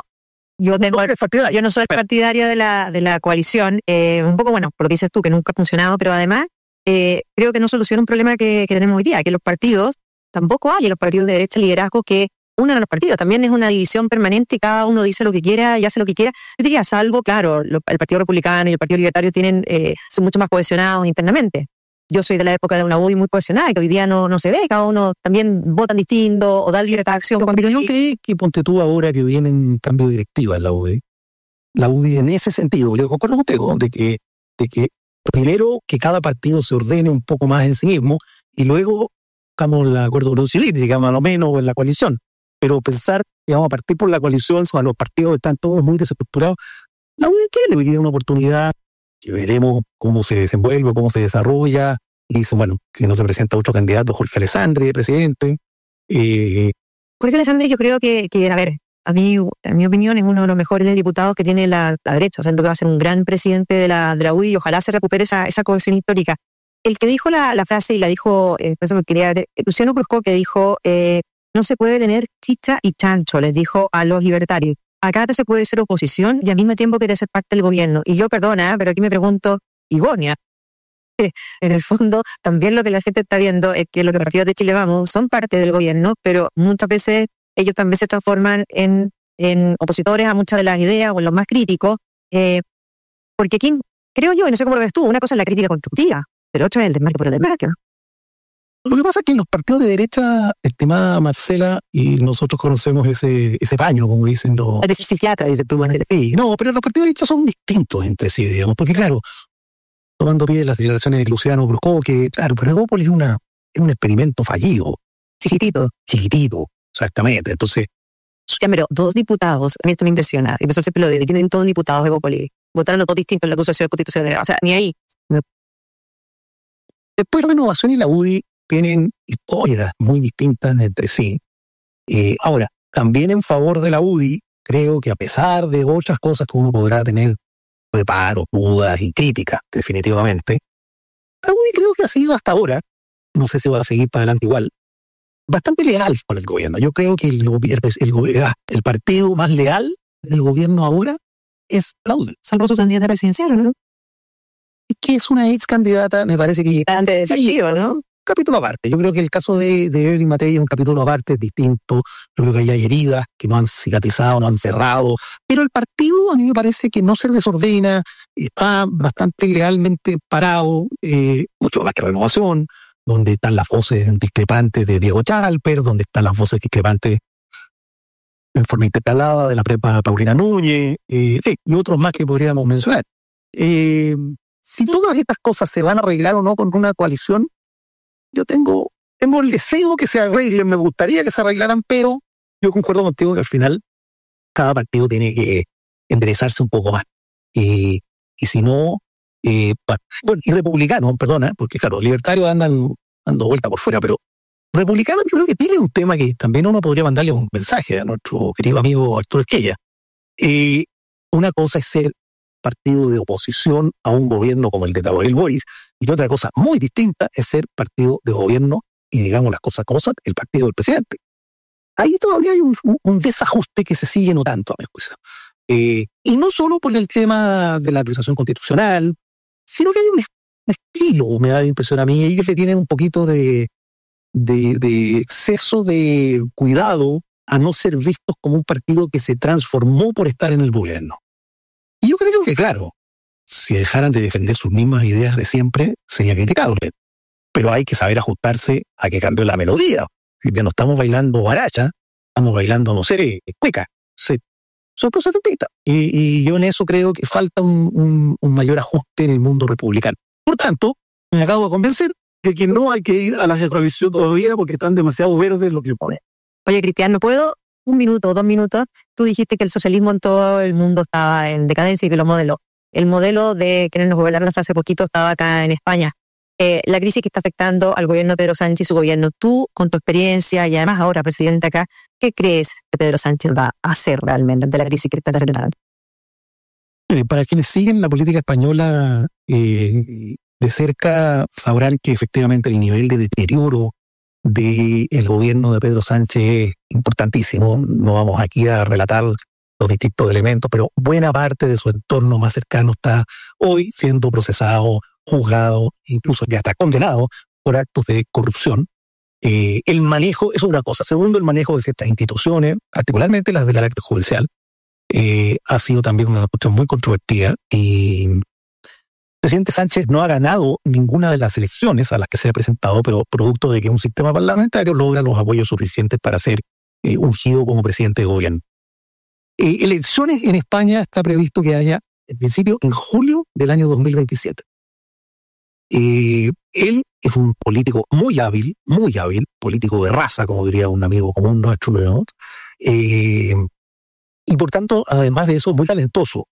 no soy partidaria de la coalición, un poco, bueno, por lo que dices tú, que nunca ha funcionado, pero además creo que no soluciona un problema que tenemos hoy día, que los partidos, tampoco hay en los partidos de derecha liderazgo que unan a los partidos, también es una división permanente y cada uno dice lo que quiera y hace lo que quiera. Yo diría, salvo, claro, el Partido Republicano y el Partido Libertario son mucho más cohesionados internamente. Yo soy de la época de una UDI muy cohesionada, que hoy día no se ve, cada uno también votan distinto o da libertad de acción. Pero yo que ponte tú ahora que viene un cambio de directiva en la UDI en ese sentido, yo concuerdo contigo, de que primero que cada partido se ordene un poco más en sí mismo y luego buscamos el acuerdo civil, digamos, a lo menos en la coalición. Pero pensar que vamos a partir por la coalición, o los partidos están todos muy desestructurados, la UDI le queda una oportunidad, que veremos cómo se desenvuelve, cómo se desarrolla, y dicen, bueno, que no se presenta otro candidato, Jorge Alessandri, presidente. Jorge Alessandri yo creo que, a ver, a mí, en mi opinión, es uno de los mejores diputados que tiene la derecha, o sea, creo que va a ser un gran presidente de la UDI y ojalá se recupere esa cohesión histórica. El que dijo la frase, y la dijo, Luciano Cruzco, que dijo, no se puede tener chicha y chancho, les dijo a los libertarios. Acá no se puede ser oposición y al mismo tiempo querer ser parte del gobierno. Y yo, perdona, pero aquí me pregunto, Igonia, en el fondo también lo que la gente está viendo es que los partidos de Chile Vamos son parte del gobierno, pero muchas veces ellos también se transforman en opositores a muchas de las ideas o en los más críticos, porque aquí, creo yo, y no sé cómo lo ves tú, una cosa es la crítica constructiva, pero otra es el desmarque por el desmarque, ¿no? Lo que pasa es que en los partidos de derecha, estimada Marcela, y nosotros conocemos ese paño, como dicen los... El psiquiatra, dice tú. Sí, no, pero los partidos de derecha son distintos entre sí, digamos, porque claro, tomando pie de las declaraciones de Luciano Cruzco, que claro, pero Evópolis es un experimento fallido. Chiquitito, exactamente. Entonces... Ya, pero 2 diputados, a mí esto me impresiona, y eso siempre lo digo, tienen todos diputados de Evópolis, votaron los 2 distintos en la acusación constitucional, o sea, ni ahí. Después Renovación y la UDI tienen historias muy distintas entre sí. Ahora, también en favor de la UDI, creo que a pesar de otras cosas que uno podrá tener reparos, dudas y críticas, definitivamente, la UDI creo que ha sido hasta ahora no sé si va a seguir para adelante igual, bastante leal con el gobierno. Yo creo que el partido más leal del gobierno ahora es Claudia. Salvo su candidata presidencial, ¿no? Es que es una ex candidata, me parece que... Antes de efectivo, ¿no? Capítulo aparte. Yo creo que el caso de Evelyn Matei es un capítulo aparte, es distinto. Yo creo que ahí hay heridas que no han cicatrizado, no han cerrado. Pero el partido a mí me parece que no se desordena, está bastante legalmente parado, mucho más que Renovación, donde están las voces discrepantes de Diego Chalper, donde están las voces discrepantes en forma intercalada de la prepa Paulina Núñez, y otros más que podríamos mencionar. Si todas estas cosas se van a arreglar o no con una coalición, yo tengo el deseo que se arreglen, me gustaría que se arreglaran, pero yo concuerdo contigo que al final cada partido tiene que enderezarse un poco más. Y si no, y republicanos, perdona, porque claro, libertarios andan dando vuelta por fuera, pero republicanos yo creo que tienen un tema que también uno podría mandarle un mensaje a nuestro querido amigo Arturo Esquella. Una cosa es ser partido de oposición a un gobierno como el de Gabriel Boric, y otra cosa muy distinta es ser partido de gobierno, y digamos las cosas como son, el partido del presidente. Ahí todavía hay un desajuste que se sigue notando, a mi juicio. Y no solo por el tema de la acusación constitucional, sino que hay un estilo, me da la impresión a mí, ellos le tienen un poquito de exceso de cuidado a no ser vistos como un partido que se transformó por estar en el gobierno. Y yo creo que, claro, si dejaran de defender sus mismas ideas de siempre, sería criticable. Pero hay que saber ajustarse a que cambió la melodía. Ya no estamos bailando baracha, estamos bailando, no sé, cueca. Son cosas distintas. Y yo en eso creo que falta un mayor ajuste en el mundo republicano. Por tanto, me acabo de convencer de que no hay que ir a la coalición todavía porque están demasiado verdes lo que pone. Oye, Cristian, ¿no puedo? 1 minuto, 2 minutos. Tú dijiste que el socialismo en todo el mundo estaba en decadencia y que el modelo de querernos gobernar hasta hace poquito estaba acá en España. La crisis que está afectando al gobierno de Pedro Sánchez y su gobierno. Tú, con tu experiencia y además ahora presidente acá, ¿qué crees que Pedro Sánchez va a hacer realmente ante la crisis que está generando? Para quienes siguen la política española de cerca, sabrán que efectivamente el nivel de deterioro del gobierno de Pedro Sánchez es importantísimo. No vamos aquí a relatar los distintos elementos, pero buena parte de su entorno más cercano está hoy siendo procesado, juzgado, incluso ya está condenado por actos de corrupción. El manejo es una cosa. Segundo, el manejo de ciertas instituciones, particularmente las del carácter judicial, ha sido también una cuestión muy controvertida. Y el presidente Sánchez no ha ganado ninguna de las elecciones a las que se ha presentado, pero producto de que un sistema parlamentario logra los apoyos suficientes para ser ungido como presidente de gobierno. Elecciones en España está previsto que haya, en principio, en julio del año 2027. Él es un político muy hábil, político de raza, como diría un amigo común nuestro, ¿no? Y por tanto, además de eso, muy talentoso.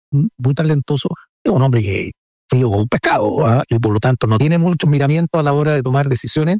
Es un hombre que frío como un pescado, ¿eh? Y por lo tanto no tiene muchos miramientos a la hora de tomar decisiones.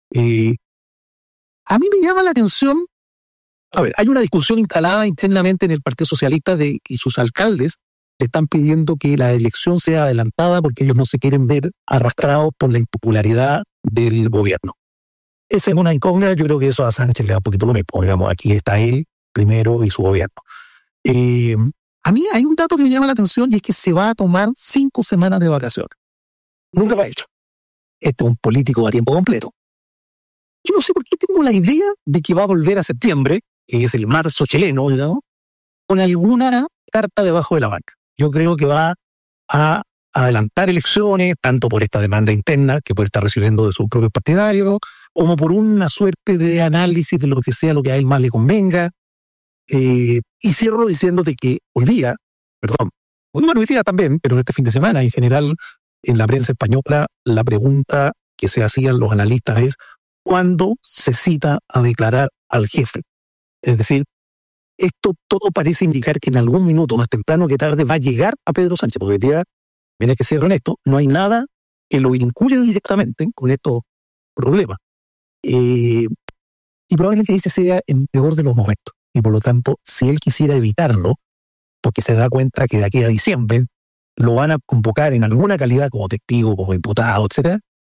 A mí me llama la atención, a ver, hay una discusión instalada internamente en el Partido Socialista de que sus alcaldes le están pidiendo que la elección sea adelantada porque ellos no se quieren ver arrastrados por la impopularidad del gobierno. Esa es una incógnita, yo creo que eso a Sánchez le da un poquito lo mismo. Digamos, aquí está él primero y su gobierno. A mí hay un dato que me llama la atención y es que se va a tomar 5 semanas de vacaciones. Nunca lo ha hecho. Este es un político a tiempo completo. Yo no sé por qué tengo la idea de que va a volver a septiembre, que es el marzo chileno, ¿no? Con alguna carta debajo de la manga. Yo creo que va a adelantar elecciones, tanto por esta demanda interna que puede estar recibiendo de sus propios partidarios, como por una suerte de análisis de lo que sea lo que a él más le convenga. Y cierro diciéndote que hoy día también, pero este fin de semana en general en la prensa española la pregunta que se hacían los analistas es ¿cuándo se cita a declarar al jefe? Es decir, esto todo parece indicar que en algún minuto, más temprano que tarde, va a llegar a Pedro Sánchez, porque ya, viene que ser honesto, no hay nada que lo vincule directamente con estos problemas. Y probablemente ese sea el peor de los momentos. Y por lo tanto, si él quisiera evitarlo, porque se da cuenta que de aquí a diciembre lo van a convocar en alguna calidad como testigo, como diputado, etcétera,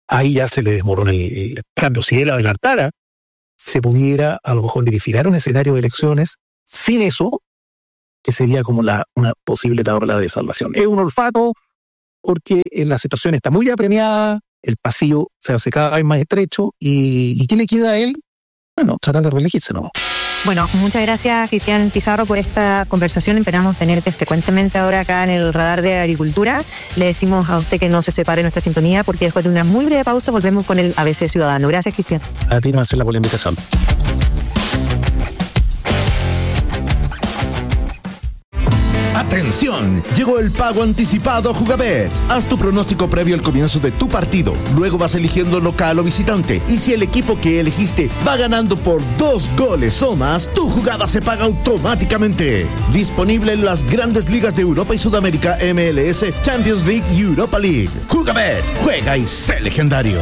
ahí ya se le desmorona el cambio. Si él adelantara, se pudiera a lo mejor verificar un escenario de elecciones sin eso, que sería como una posible tabla de salvación. Es un olfato porque la situación está muy apremiada, el pasillo se hace cada vez más estrecho y ¿qué le queda a él? Bueno, tratar de reelegirse, ¿no? Bueno, muchas gracias, Cristian Pizarro, por esta conversación. Esperamos tenerte frecuentemente ahora acá en el Radar de Agricultura. Le decimos a usted que no se separe nuestra sintonía, porque después de una muy breve pausa volvemos con el ABC Ciudadano. Gracias, Cristian. A ti, Marcela, por la invitación. ¡Atención! Llegó el pago anticipado a Jugabet. Haz tu pronóstico previo al comienzo de tu partido. Luego vas eligiendo local o visitante. Y si el equipo que elegiste va ganando por 2 goles o más, tu jugada se paga automáticamente. Disponible en las grandes ligas de Europa y Sudamérica, MLS, Champions League y Europa League. Jugabet. Juega y sé legendario.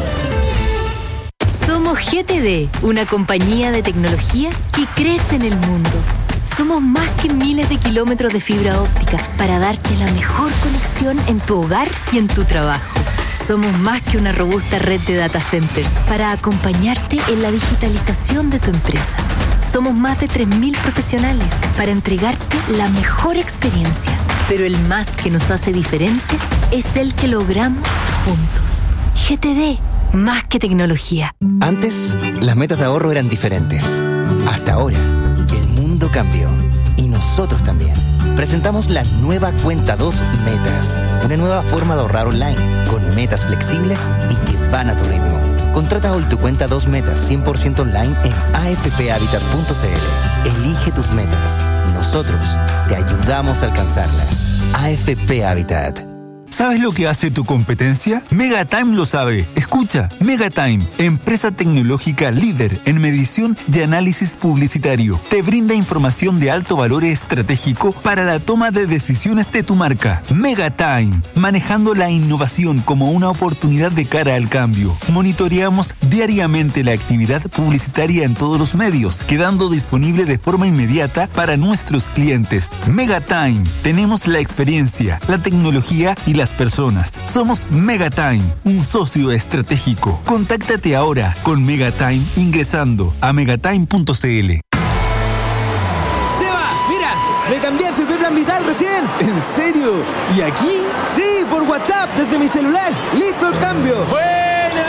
Somos GTD, una compañía de tecnología que crece en el mundo. Somos más que miles de kilómetros de fibra óptica para darte la mejor conexión en tu hogar y en tu trabajo. Somos más que una robusta red de data centers para acompañarte en la digitalización de tu empresa. Somos más de 3.000 profesionales para entregarte la mejor experiencia. Pero el más que nos hace diferentes es el que logramos juntos. GTD, más que tecnología. Antes, las metas de ahorro eran diferentes. Hasta ahora, que el mundo cambió. Y nosotros también. Presentamos la nueva Cuenta 2 Metas. Una nueva forma de ahorrar online, con metas flexibles y que van a tu ritmo. Contrata hoy tu Cuenta 2 Metas 100% online en afphabitat.cl. Elige tus metas. Nosotros te ayudamos a alcanzarlas. AFP Habitat. ¿Sabes lo que hace tu competencia? Megatime lo sabe. Escucha, Megatime, empresa tecnológica líder en medición y análisis publicitario. Te brinda información de alto valor estratégico para la toma de decisiones de tu marca. Megatime, manejando la innovación como una oportunidad de cara al cambio. Monitoreamos diariamente la actividad publicitaria en todos los medios, quedando disponible de forma inmediata para nuestros clientes. Megatime, tenemos la experiencia, la tecnología y las personas. Somos Megatime, un socio estratégico. Contáctate ahora con Megatime ingresando a megatime.cl. Seba, mira, me cambié a FP Plan Vital recién. ¿En serio? ¿Y aquí? Sí, por WhatsApp, desde mi celular. ¡Listo el cambio! ¡Buena!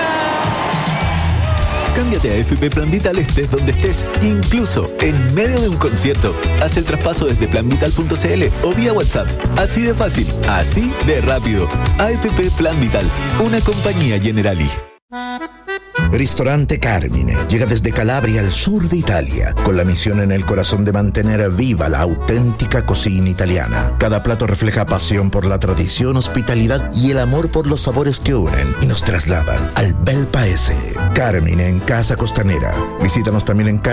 Cámbiate a FP Plan Vital estés donde estés, incluso en medio de un concierto. Haz el traspaso desde planvital.cl o vía WhatsApp. Así de fácil, así de rápido. AFP Plan Vital, una compañía Generali. Ristorante Carmine llega desde Calabria al sur de Italia, con la misión en el corazón de mantener viva la auténtica cocina italiana. Cada plato refleja pasión por la tradición, hospitalidad y el amor por los sabores que unen y nos trasladan al bel paese. Carmine en Casa Costanera. Visítanos también en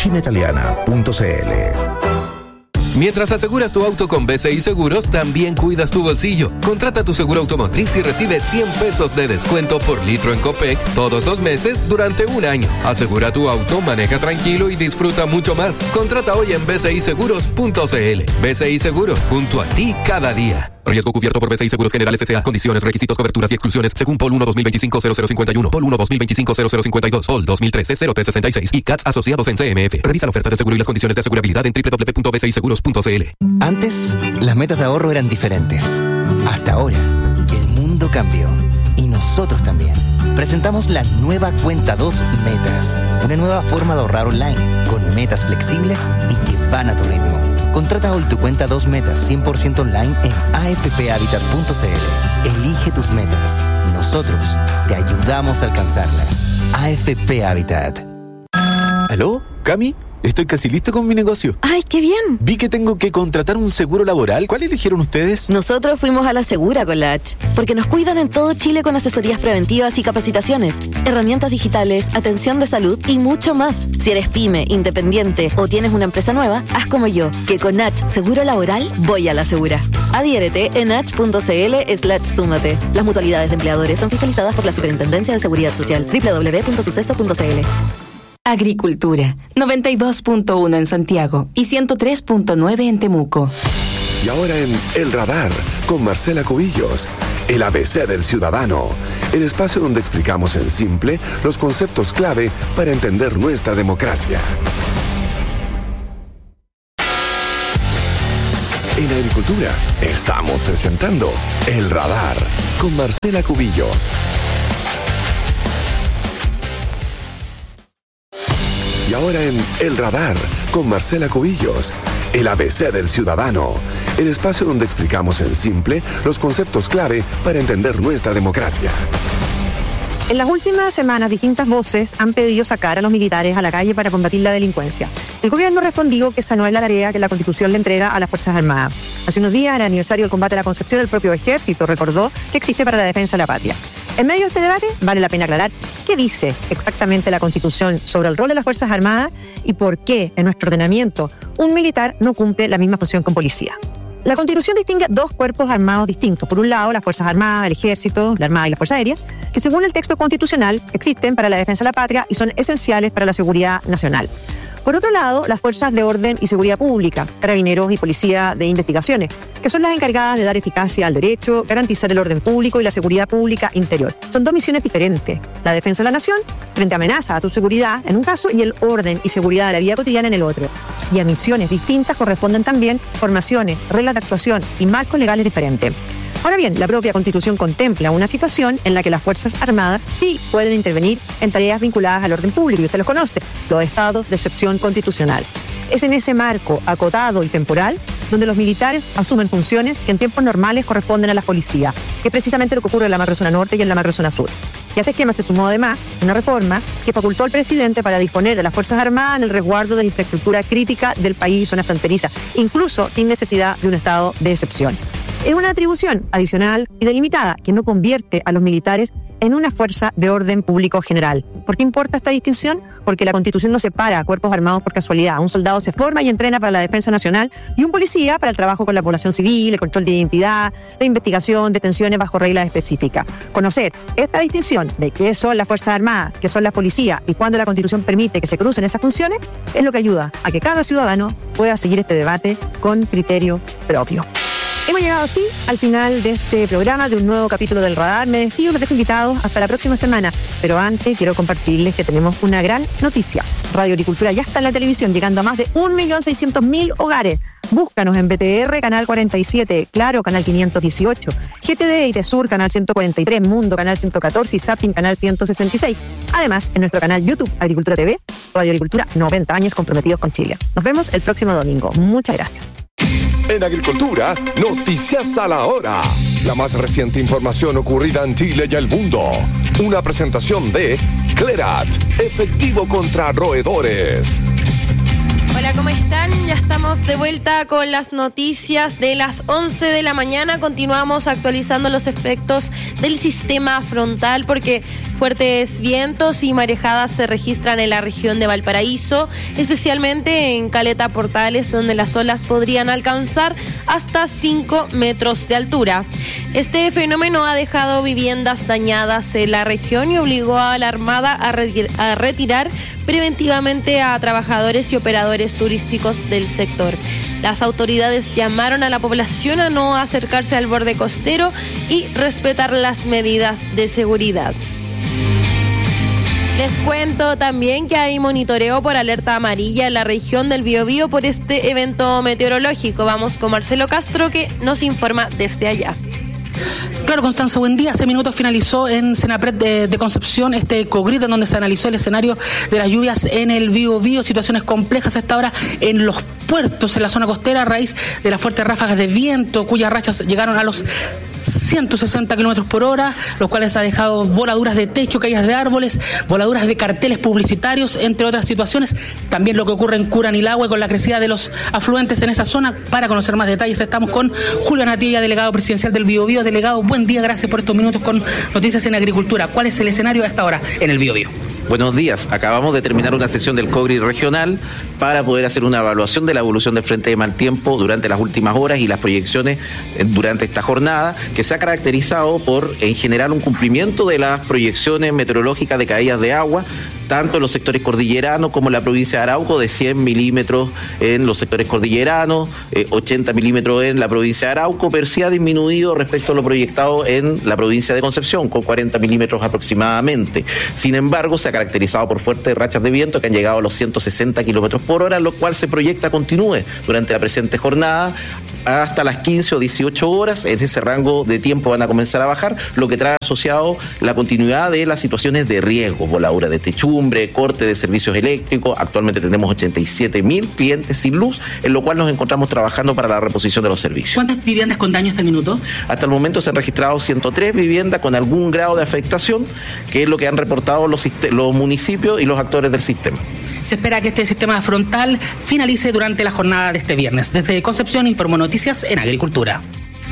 carminecucinaitaliana.cl. Mientras aseguras tu auto con BCI Seguros, también cuidas tu bolsillo. Contrata tu seguro automotriz y recibe 100 pesos de descuento por litro en Copec todos los meses durante un año. Asegura tu auto, maneja tranquilo y disfruta mucho más. Contrata hoy en bciseguros.cl. BCI Seguros, junto a ti cada día. Riesgo cubierto por BCI Seguros Generales S.A. Condiciones, requisitos, coberturas y exclusiones según POL 1 2025-0051, POL 1 2025-0052, POL 2013-0366 y CATS asociados en CMF. Revisa la oferta de seguro y las condiciones de asegurabilidad en www.bciseguros.cl. Antes, las metas de ahorro eran diferentes. Hasta ahora, que el mundo cambió. Y nosotros también. Presentamos la nueva Cuenta 2 Metas. Una nueva forma de ahorrar online, con metas flexibles y que van a tu ritmo. Contrata hoy tu Cuenta 2 Metas 100% online en afphabitat.cl. Elige tus metas. Nosotros te ayudamos a alcanzarlas. AFP Habitat. ¿Aló? ¿Cami? Estoy casi listo con mi negocio. ¡Ay, qué bien! Vi que tengo que contratar un seguro laboral. ¿Cuál eligieron ustedes? Nosotros fuimos a La Segura con la H, porque nos cuidan en todo Chile con asesorías preventivas y capacitaciones, herramientas digitales, atención de salud y mucho más. Si eres pyme, independiente o tienes una empresa nueva, haz como yo, que con H Seguro Laboral voy a La Segura. Adhiérete en h.cl/súmate. Las mutualidades de empleadores son fiscalizadas por la Superintendencia de Seguridad Social. www.suceso.cl. Agricultura, 92.1 en Santiago y 103.9 en Temuco. Y ahora en El Radar, con Marcela Cubillos, el ABC del ciudadano, el espacio donde explicamos en simple los conceptos clave para entender nuestra democracia. En Agricultura estamos presentando El Radar con Marcela Cubillos. Y ahora en El Radar con Marcela Cubillos, el ABC del ciudadano, el espacio donde explicamos en simple los conceptos clave para entender nuestra democracia. En las últimas semanas, distintas voces han pedido sacar a los militares a la calle para combatir la delincuencia. El gobierno respondió que esa no es la tarea que la Constitución le entrega a las Fuerzas Armadas. Hace unos días, en el aniversario del combate a la Concepción, el propio Ejército recordó que existe para la defensa de la patria. En medio de este debate, vale la pena aclarar qué dice exactamente la Constitución sobre el rol de las Fuerzas Armadas y por qué, en nuestro ordenamiento, un militar no cumple la misma función que un policía. La Constitución distingue dos cuerpos armados distintos. Por un lado, las Fuerzas Armadas, el Ejército, la Armada y la Fuerza Aérea, que según el texto constitucional existen para la defensa de la patria y son esenciales para la seguridad nacional. Por otro lado, las fuerzas de orden y seguridad pública, carabineros y policía de investigaciones, que son las encargadas de dar eficacia al derecho, garantizar el orden público y la seguridad pública interior. Son dos misiones diferentes. La defensa de la nación frente a amenazas a tu seguridad en un caso y el orden y seguridad de la vida cotidiana en el otro. Y a misiones distintas corresponden también formaciones, reglas de actuación y marcos legales diferentes. Ahora bien, la propia Constitución contempla una situación en la que las Fuerzas Armadas sí pueden intervenir en tareas vinculadas al orden público, y usted los conoce, los estados de excepción constitucional. Es en ese marco acotado y temporal donde los militares asumen funciones que en tiempos normales corresponden a la policía, que es precisamente lo que ocurre en la macrozona norte y en la macrozona sur. Y a este esquema se sumó además una reforma que facultó al presidente para disponer de las Fuerzas Armadas en el resguardo de la infraestructura crítica del país y zona fronteriza, incluso sin necesidad de un estado de excepción. Es una atribución adicional y delimitada que no convierte a los militares en una fuerza de orden público general. ¿Por qué importa esta distinción? Porque la Constitución no separa a cuerpos armados por casualidad. Un soldado se forma y entrena para la defensa nacional y un policía para el trabajo con la población civil, el control de identidad, la investigación, detenciones bajo reglas específicas. Conocer esta distinción de qué son las Fuerzas Armadas, qué son las policías y cuándo la Constitución permite que se crucen esas funciones es lo que ayuda a que cada ciudadano pueda seguir este debate con criterio propio. Hemos llegado así al final de este programa, de un nuevo capítulo del Radar. Me despido, los dejo invitados hasta la próxima semana. Pero antes quiero compartirles que tenemos una gran noticia. Radio Agricultura ya está en la televisión, llegando a más de 1.600.000 hogares. Búscanos en BTR, canal 47, Claro, canal 518, GTD y Tesur, canal 143, Mundo, canal 114 y Zapping, canal 166. Además, en nuestro canal YouTube, Agricultura TV, Radio Agricultura, 90 años comprometidos con Chile. Nos vemos el próximo domingo. Muchas gracias. En Agricultura, noticias a la hora. La más reciente información ocurrida en Chile y el mundo. Una presentación de Clerat, efectivo contra roedores. Hola, ¿cómo están? Ya estamos de vuelta con las noticias de las 11 de la mañana. Continuamos actualizando los efectos del sistema frontal porque fuertes vientos y marejadas se registran en la región de Valparaíso, especialmente en Caleta Portales, donde las olas podrían alcanzar hasta 5 metros de altura. Este fenómeno ha dejado viviendas dañadas en la región y obligó a la Armada a retirar preventivamente a trabajadores y operadores turísticos del sector. Las autoridades llamaron a la población a no acercarse al borde costero y respetar las medidas de seguridad. Les cuento también que hay monitoreo por alerta amarilla en la región del Biobío por este evento meteorológico. Vamos con Marcelo Castro, que nos informa desde allá. Claro, Constanza, buen día. Hace minutos finalizó en Senapred de Concepción este COGRID, en donde se analizó el escenario de las lluvias en el Biobío, situaciones complejas hasta ahora en los puertos, en la zona costera, a raíz de las fuertes ráfagas de viento, cuyas rachas llegaron a los 160 kilómetros por hora, los cuales ha dejado voladuras de techo, caídas de árboles, voladuras de carteles publicitarios, entre otras situaciones. También lo que ocurre en Curanilahue con la crecida de los afluentes en esa zona. Para conocer más detalles estamos con Julio Natilla, delegado presidencial del Biobío. Delegado, buen día, gracias por estos minutos con Noticias en Agricultura. ¿Cuál es el escenario a esta hora en el Biobío? Buenos días, acabamos de terminar una sesión del COGRID regional para poder hacer una evaluación de la evolución del frente de mal tiempo durante las últimas horas y las proyecciones durante esta jornada, que se ha caracterizado por, en general, un cumplimiento de las proyecciones meteorológicas de caídas de agua, tanto en los sectores cordilleranos como en la provincia de Arauco, de 100 milímetros en los sectores cordilleranos, 80 milímetros en la provincia de Arauco, pero sí ha disminuido respecto a lo proyectado en la provincia de Concepción, con 40 milímetros aproximadamente. Sin embargo, se ha caracterizado por fuertes rachas de viento que han llegado a los 160 kilómetros por hora, lo cual se proyecta continúe durante la presente jornada hasta las 15 o 18 horas. En ese rango de tiempo van a comenzar a bajar, lo que trae asociado la continuidad de las situaciones de riesgo, voladura de techumbre, corte de servicios eléctricos. Actualmente tenemos 87.000 clientes sin luz, en lo cual nos encontramos trabajando para la reposición de los servicios. ¿Cuántas viviendas con daño este minuto? Hasta el momento se han registrado 103 viviendas con algún grado de afectación, que es lo que han reportado los municipios y los actores del sistema. Se espera que este sistema frontal finalice durante la jornada de este viernes. Desde Concepción informó Noticias en Agricultura.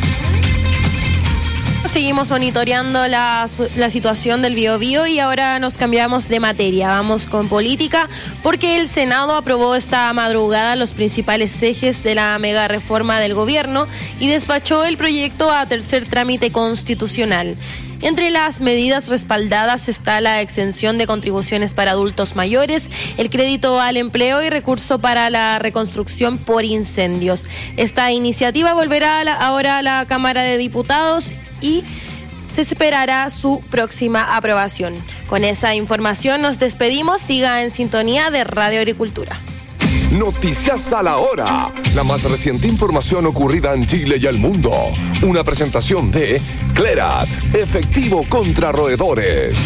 Seguimos monitoreando la situación del Biobío y ahora nos cambiamos de materia. Vamos con política porque el Senado aprobó esta madrugada los principales ejes de la mega reforma del gobierno y despachó el proyecto a tercer trámite constitucional. Entre las medidas respaldadas está la exención de contribuciones para adultos mayores, el crédito al empleo y recurso para la reconstrucción por incendios. Esta iniciativa volverá ahora a la Cámara de Diputados y se esperará su próxima aprobación. Con esa información nos despedimos. Siga en sintonía de Radio Agricultura. Noticias a la hora. La más reciente información ocurrida en Chile y el mundo. Una presentación de Clerat, efectivo contra roedores.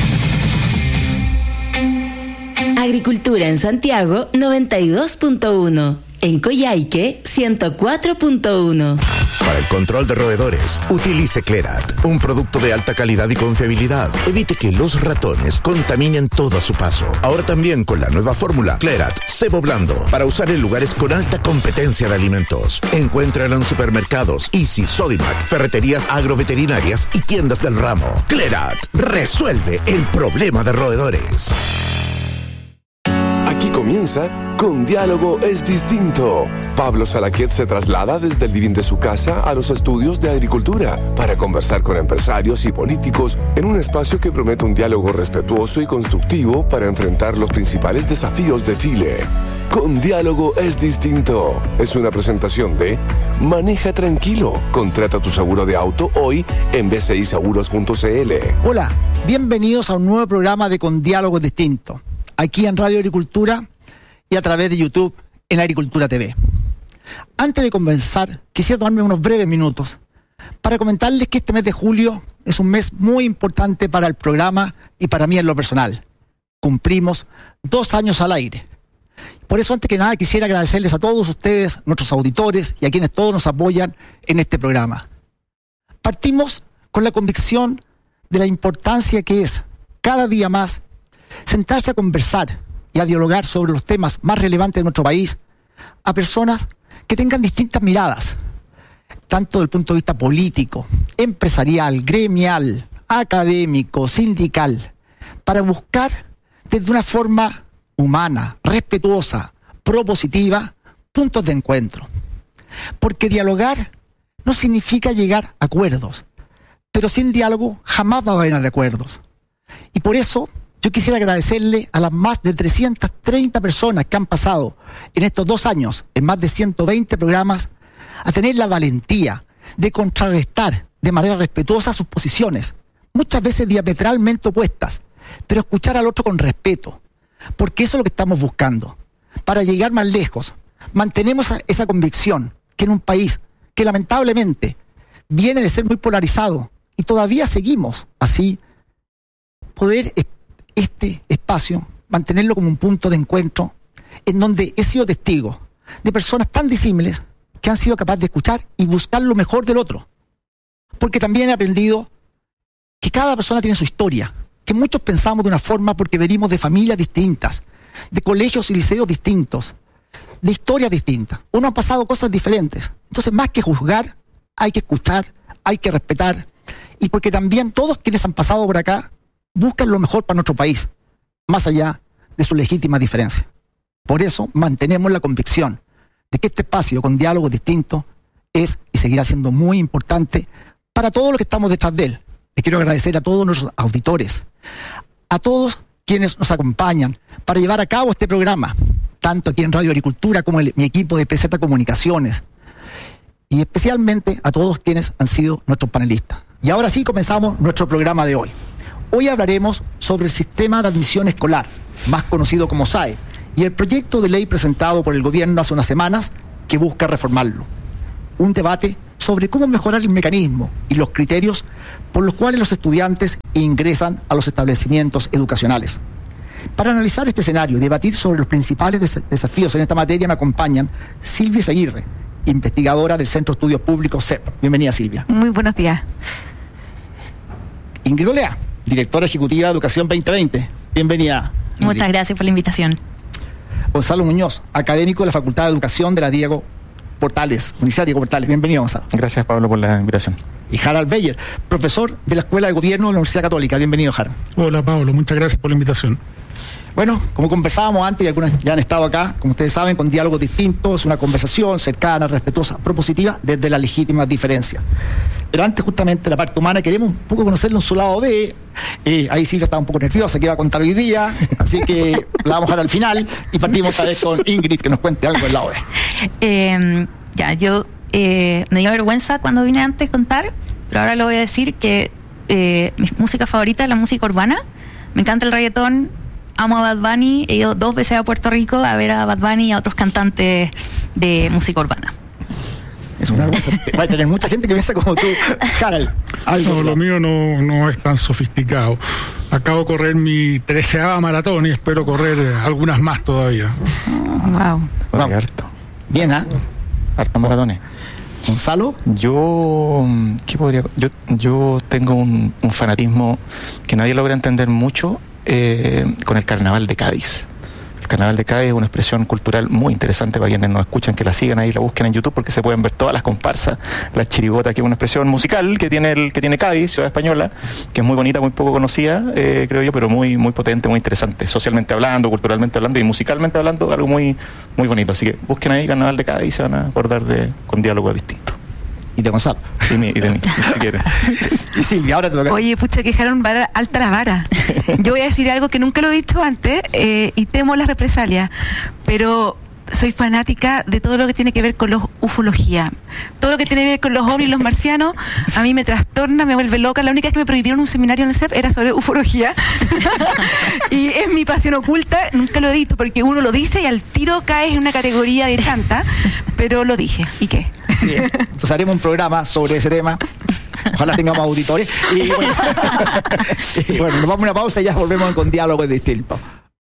Agricultura en Santiago 92.1. En Coyhaique 104.1. Para el control de roedores, utilice Clerat, un producto de alta calidad y confiabilidad. Evite que los ratones contaminen todo a su paso. Ahora también con la nueva fórmula Clerat Cebo Blando, para usar en lugares con alta competencia de alimentos. Encuéntralo en supermercados, Easy, Sodimac, ferreterías agroveterinarias y tiendas del ramo. Clerat resuelve el problema de roedores. Aquí comienza Con Diálogo es Distinto. Pablo Salaquet se traslada desde el living de su casa a los estudios de agricultura para conversar con empresarios y políticos en un espacio que promete un diálogo respetuoso y constructivo para enfrentar los principales desafíos de Chile. Con Diálogo es Distinto. Es una presentación de Maneja Tranquilo. Contrata tu seguro de auto hoy en bciseguros.cl. Hola, bienvenidos a un nuevo programa de Con Diálogo es Distinto, aquí en Radio Agricultura y a través de YouTube en Agricultura TV. Antes de comenzar, quisiera tomarme unos breves minutos para comentarles que este mes de julio es un mes muy importante para el programa y para mí en lo personal. Cumplimos 2 años al aire. Por eso, antes que nada, quisiera agradecerles a todos ustedes, nuestros auditores y a quienes todos nos apoyan en este programa. Partimos con la convicción de la importancia que es, cada día más, sentarse a conversar y a dialogar sobre los temas más relevantes de nuestro país a personas que tengan distintas miradas, tanto desde el punto de vista político, empresarial, gremial, académico, sindical, para buscar desde una forma humana, respetuosa, propositiva, puntos de encuentro. Porque dialogar no significa llegar a acuerdos, pero sin diálogo jamás va a haber acuerdos. Y por eso yo quisiera agradecerle a las más de 330 personas que han pasado en estos 2 años, en más de 120 programas, a tener la valentía de contrarrestar de manera respetuosa sus posiciones, muchas veces diametralmente opuestas, pero escuchar al otro con respeto, porque eso es lo que estamos buscando. Para llegar más lejos, mantenemos esa convicción que en un país que lamentablemente viene de ser muy polarizado y todavía seguimos así, poder este espacio, mantenerlo como un punto de encuentro en donde he sido testigo de personas tan disímiles que han sido capaces de escuchar y buscar lo mejor del otro. Porque también he aprendido que cada persona tiene su historia, que muchos pensamos de una forma porque venimos de familias distintas, de colegios y liceos distintos, de historias distintas. Uno ha pasado cosas diferentes. Entonces, más que juzgar, hay que escuchar, hay que respetar. Y porque también todos quienes han pasado por acá buscan lo mejor para nuestro país, más allá de sus legítimas diferencias. Por eso mantenemos la convicción de que este espacio con diálogo distinto es y seguirá siendo muy importante para todos los que estamos detrás de él. Les quiero agradecer a todos nuestros auditores, a todos quienes nos acompañan para llevar a cabo este programa, tanto aquí en Radio Agricultura como mi equipo de PZ Comunicaciones, y especialmente a todos quienes han sido nuestros panelistas. Y ahora sí comenzamos nuestro programa de hoy. Hoy hablaremos sobre el sistema de admisión escolar, más conocido como SAE, y el proyecto de ley presentado por el gobierno hace unas semanas que busca reformarlo. Un debate sobre cómo mejorar el mecanismo y los criterios por los cuales los estudiantes ingresan a los establecimientos educacionales. Para analizar este escenario y debatir sobre los principales desafíos en esta materia me acompañan Silvia Seguirre, investigadora del Centro de Estudios Públicos CEP. Bienvenida, Silvia. Muy buenos días. Ingrid Olea, directora ejecutiva de Educación 2020. Bienvenida, Ingrid. Muchas gracias por la invitación. Gonzalo Muñoz, académico de la Facultad de Educación de la Diego Portales, Universidad Diego Portales. Bienvenido, Gonzalo. Gracias, Pablo, por la invitación. Y Harald Beyer, profesor de la Escuela de Gobierno de la Universidad Católica. Bienvenido, Harald. Hola, Pablo. Muchas gracias por la invitación. Bueno, como conversábamos antes, y algunos ya han estado acá, como ustedes saben, con diálogos distintos, una conversación cercana, respetuosa, propositiva, desde las legítimas diferencias. Pero antes, justamente, la parte humana, queremos un poco conocerlo en su lado B. Ahí Silvia estaba un poco nerviosa, que iba a contar hoy día, así que la vamos a dejar al final y partimos esta vez con Ingrid, que nos cuente algo del lado B. Me dio vergüenza cuando vine antes a contar, pero ahora lo voy a decir que mi música favorita es la música urbana. Me encanta el reggaetón. Amo a Bad Bunny, he ido 2 veces a Puerto Rico a ver a Bad Bunny y a otros cantantes de música urbana. Es una vergüenza. Va a tener mucha gente que piensa como tú, Harald. No, lo mío no es tan sofisticado. Acabo de correr mi 13ª maratón y espero correr algunas más todavía. Wow. Harto. Bien, ¿ah? Harto maratones. Gonzalo. Yo tengo un fanatismo que nadie logra entender mucho con el Carnaval de Cádiz. El Carnaval de Cádiz es una expresión cultural muy interesante para quienes nos escuchan, que la sigan ahí, la busquen en YouTube, porque se pueden ver todas las comparsas, la chirigota, que es una expresión musical que tiene Cádiz, ciudad española, que es muy bonita, muy poco conocida, creo yo, pero muy, muy potente, muy interesante, socialmente hablando, culturalmente hablando y musicalmente hablando, algo muy, muy bonito. Así que busquen ahí Carnaval de Cádiz y se van a acordar con diálogos distintos. Y de Gonzalo. Y de mí, si quieren. Y Silvia, ahora te toca. Oye, pucha, que dejaron alta la vara. Yo voy a decir algo que nunca lo he dicho antes y temo las represalias, pero soy fanática de todo lo que tiene que ver con la ufología. Todo lo que tiene que ver con los ovnis y los marcianos, a mí me trastorna, me vuelve loca. La única vez que me prohibieron un seminario en el CEP era sobre ufología. Y es mi pasión oculta, nunca lo he dicho, porque uno lo dice y al tiro caes en una categoría de chanta, pero lo dije. ¿Y qué? Bien, entonces haremos un programa sobre ese tema. Ojalá tengamos auditores. Y bueno, nos vamos a una pausa y ya volvemos con diálogos distintos.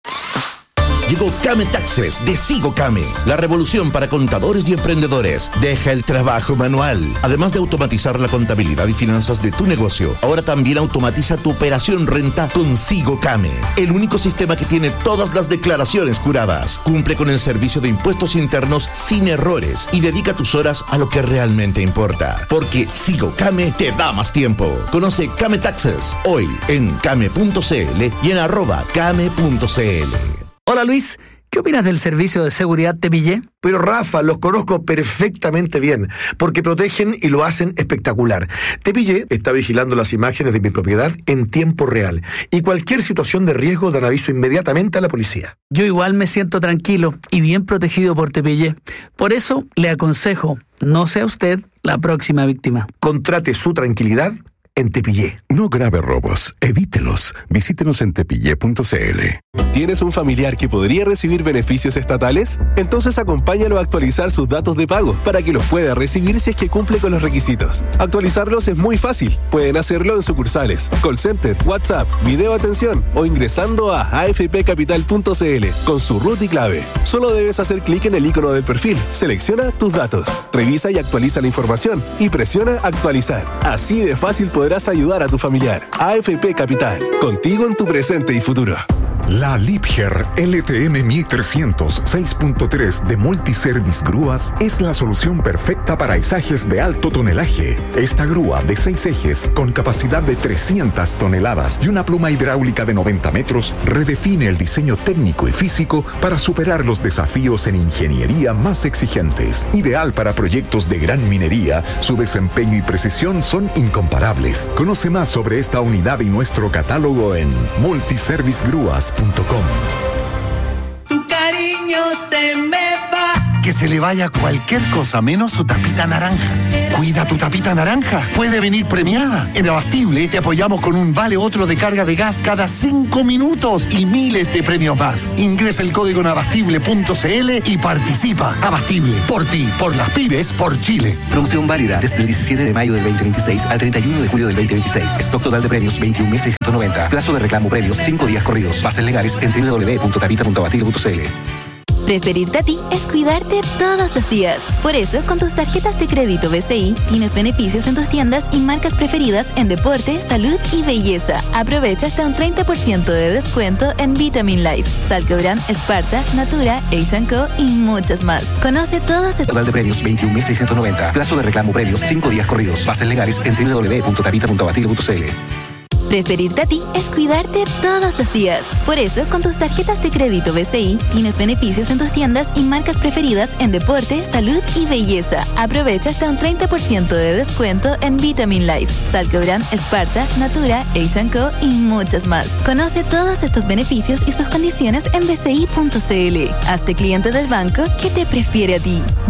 Llegó Kame Taxes de Sigo Kame, la revolución para contadores y emprendedores. Deja el trabajo manual. Además de automatizar la contabilidad y finanzas de tu negocio, ahora también automatiza tu operación renta con Sigo Kame, el único sistema que tiene todas las declaraciones juradas. Cumple con el servicio de impuestos internos sin errores y dedica tus horas a lo que realmente importa, porque Sigo Kame te da más tiempo. Conoce Kame Taxes hoy en kame.cl y en @kame.cl. Hola Luis, ¿qué opinas del servicio de seguridad Tepillé? Pero Rafa, los conozco perfectamente bien, porque protegen y lo hacen espectacular. Tepillé está vigilando las imágenes de mi propiedad en tiempo real, y cualquier situación de riesgo dan aviso inmediatamente a la policía. Yo igual me siento tranquilo y bien protegido por Tepillé. Por eso le aconsejo, no sea usted la próxima víctima. Contrate su tranquilidad en Tepillé. No grave robos, evítelos. Visítenos en tepillé.cl. ¿Tienes un familiar que podría recibir beneficios estatales? Entonces acompáñalo a actualizar sus datos de pago para que los pueda recibir si es que cumple con los requisitos. Actualizarlos es muy fácil. Pueden hacerlo en sucursales, call center, WhatsApp, video atención o ingresando a afpcapital.cl con su root y clave. Solo debes hacer clic en el icono del perfil, selecciona tus datos, revisa y actualiza la información y presiona actualizar. Así de fácil podrás ayudar a tu familiar. AFP Capital, contigo en tu presente y futuro. La Liebherr LTM 1300 6.3 de Multiservice Grúas es la solución perfecta para izajes de alto tonelaje. Esta grúa de 6 ejes con capacidad de 300 toneladas y una pluma hidráulica de 90 metros redefine el diseño técnico y físico para superar los desafíos en ingeniería más exigentes. Ideal para proyectos de gran minería, su desempeño y precisión son incomparables. Conoce más sobre esta unidad y nuestro catálogo en multiservicegrúas.cl. Tu cariño se me va. Que se le vaya cualquier cosa menos su tapita naranja. Cuida tu tapita naranja. Puede venir premiada. En Abastible te apoyamos con un vale otro de carga de gas cada 5 minutos y miles de premios más. Ingresa el código en abastible.cl y participa. Abastible. Por ti, por las pymes, por Chile. Promoción válida desde el 17 de mayo del 2026 al 31 de julio del 2026. Stock total de premios 21.690. Plazo de reclamo premios 5 días corridos. Bases legales en www.tapita.abastible.cl. Preferirte a ti es cuidarte todos los días. Por eso, con tus tarjetas de crédito BCI, tienes beneficios en tus tiendas y marcas preferidas en deporte, salud y belleza. Aprovecha hasta un 30% de descuento en Vitamin Life, Salcobran, Esparta, Natura, H&Co y muchas más. Conoce todos Total de premios 21.690. Plazo de reclamo premios 5 días corridos. Bases legales en www.tapita.abastible.cl. Preferirte a ti es cuidarte todos los días. Por eso, con tus tarjetas de crédito BCI, tienes beneficios en tus tiendas y marcas preferidas en deporte, salud y belleza. Aprovecha hasta un 30% de descuento en Vitamin Life, Salcobran, Esparta, Natura, H&Co y muchas más. Conoce todos estos beneficios y sus condiciones en bci.cl. Hazte cliente del banco que te prefiere a ti.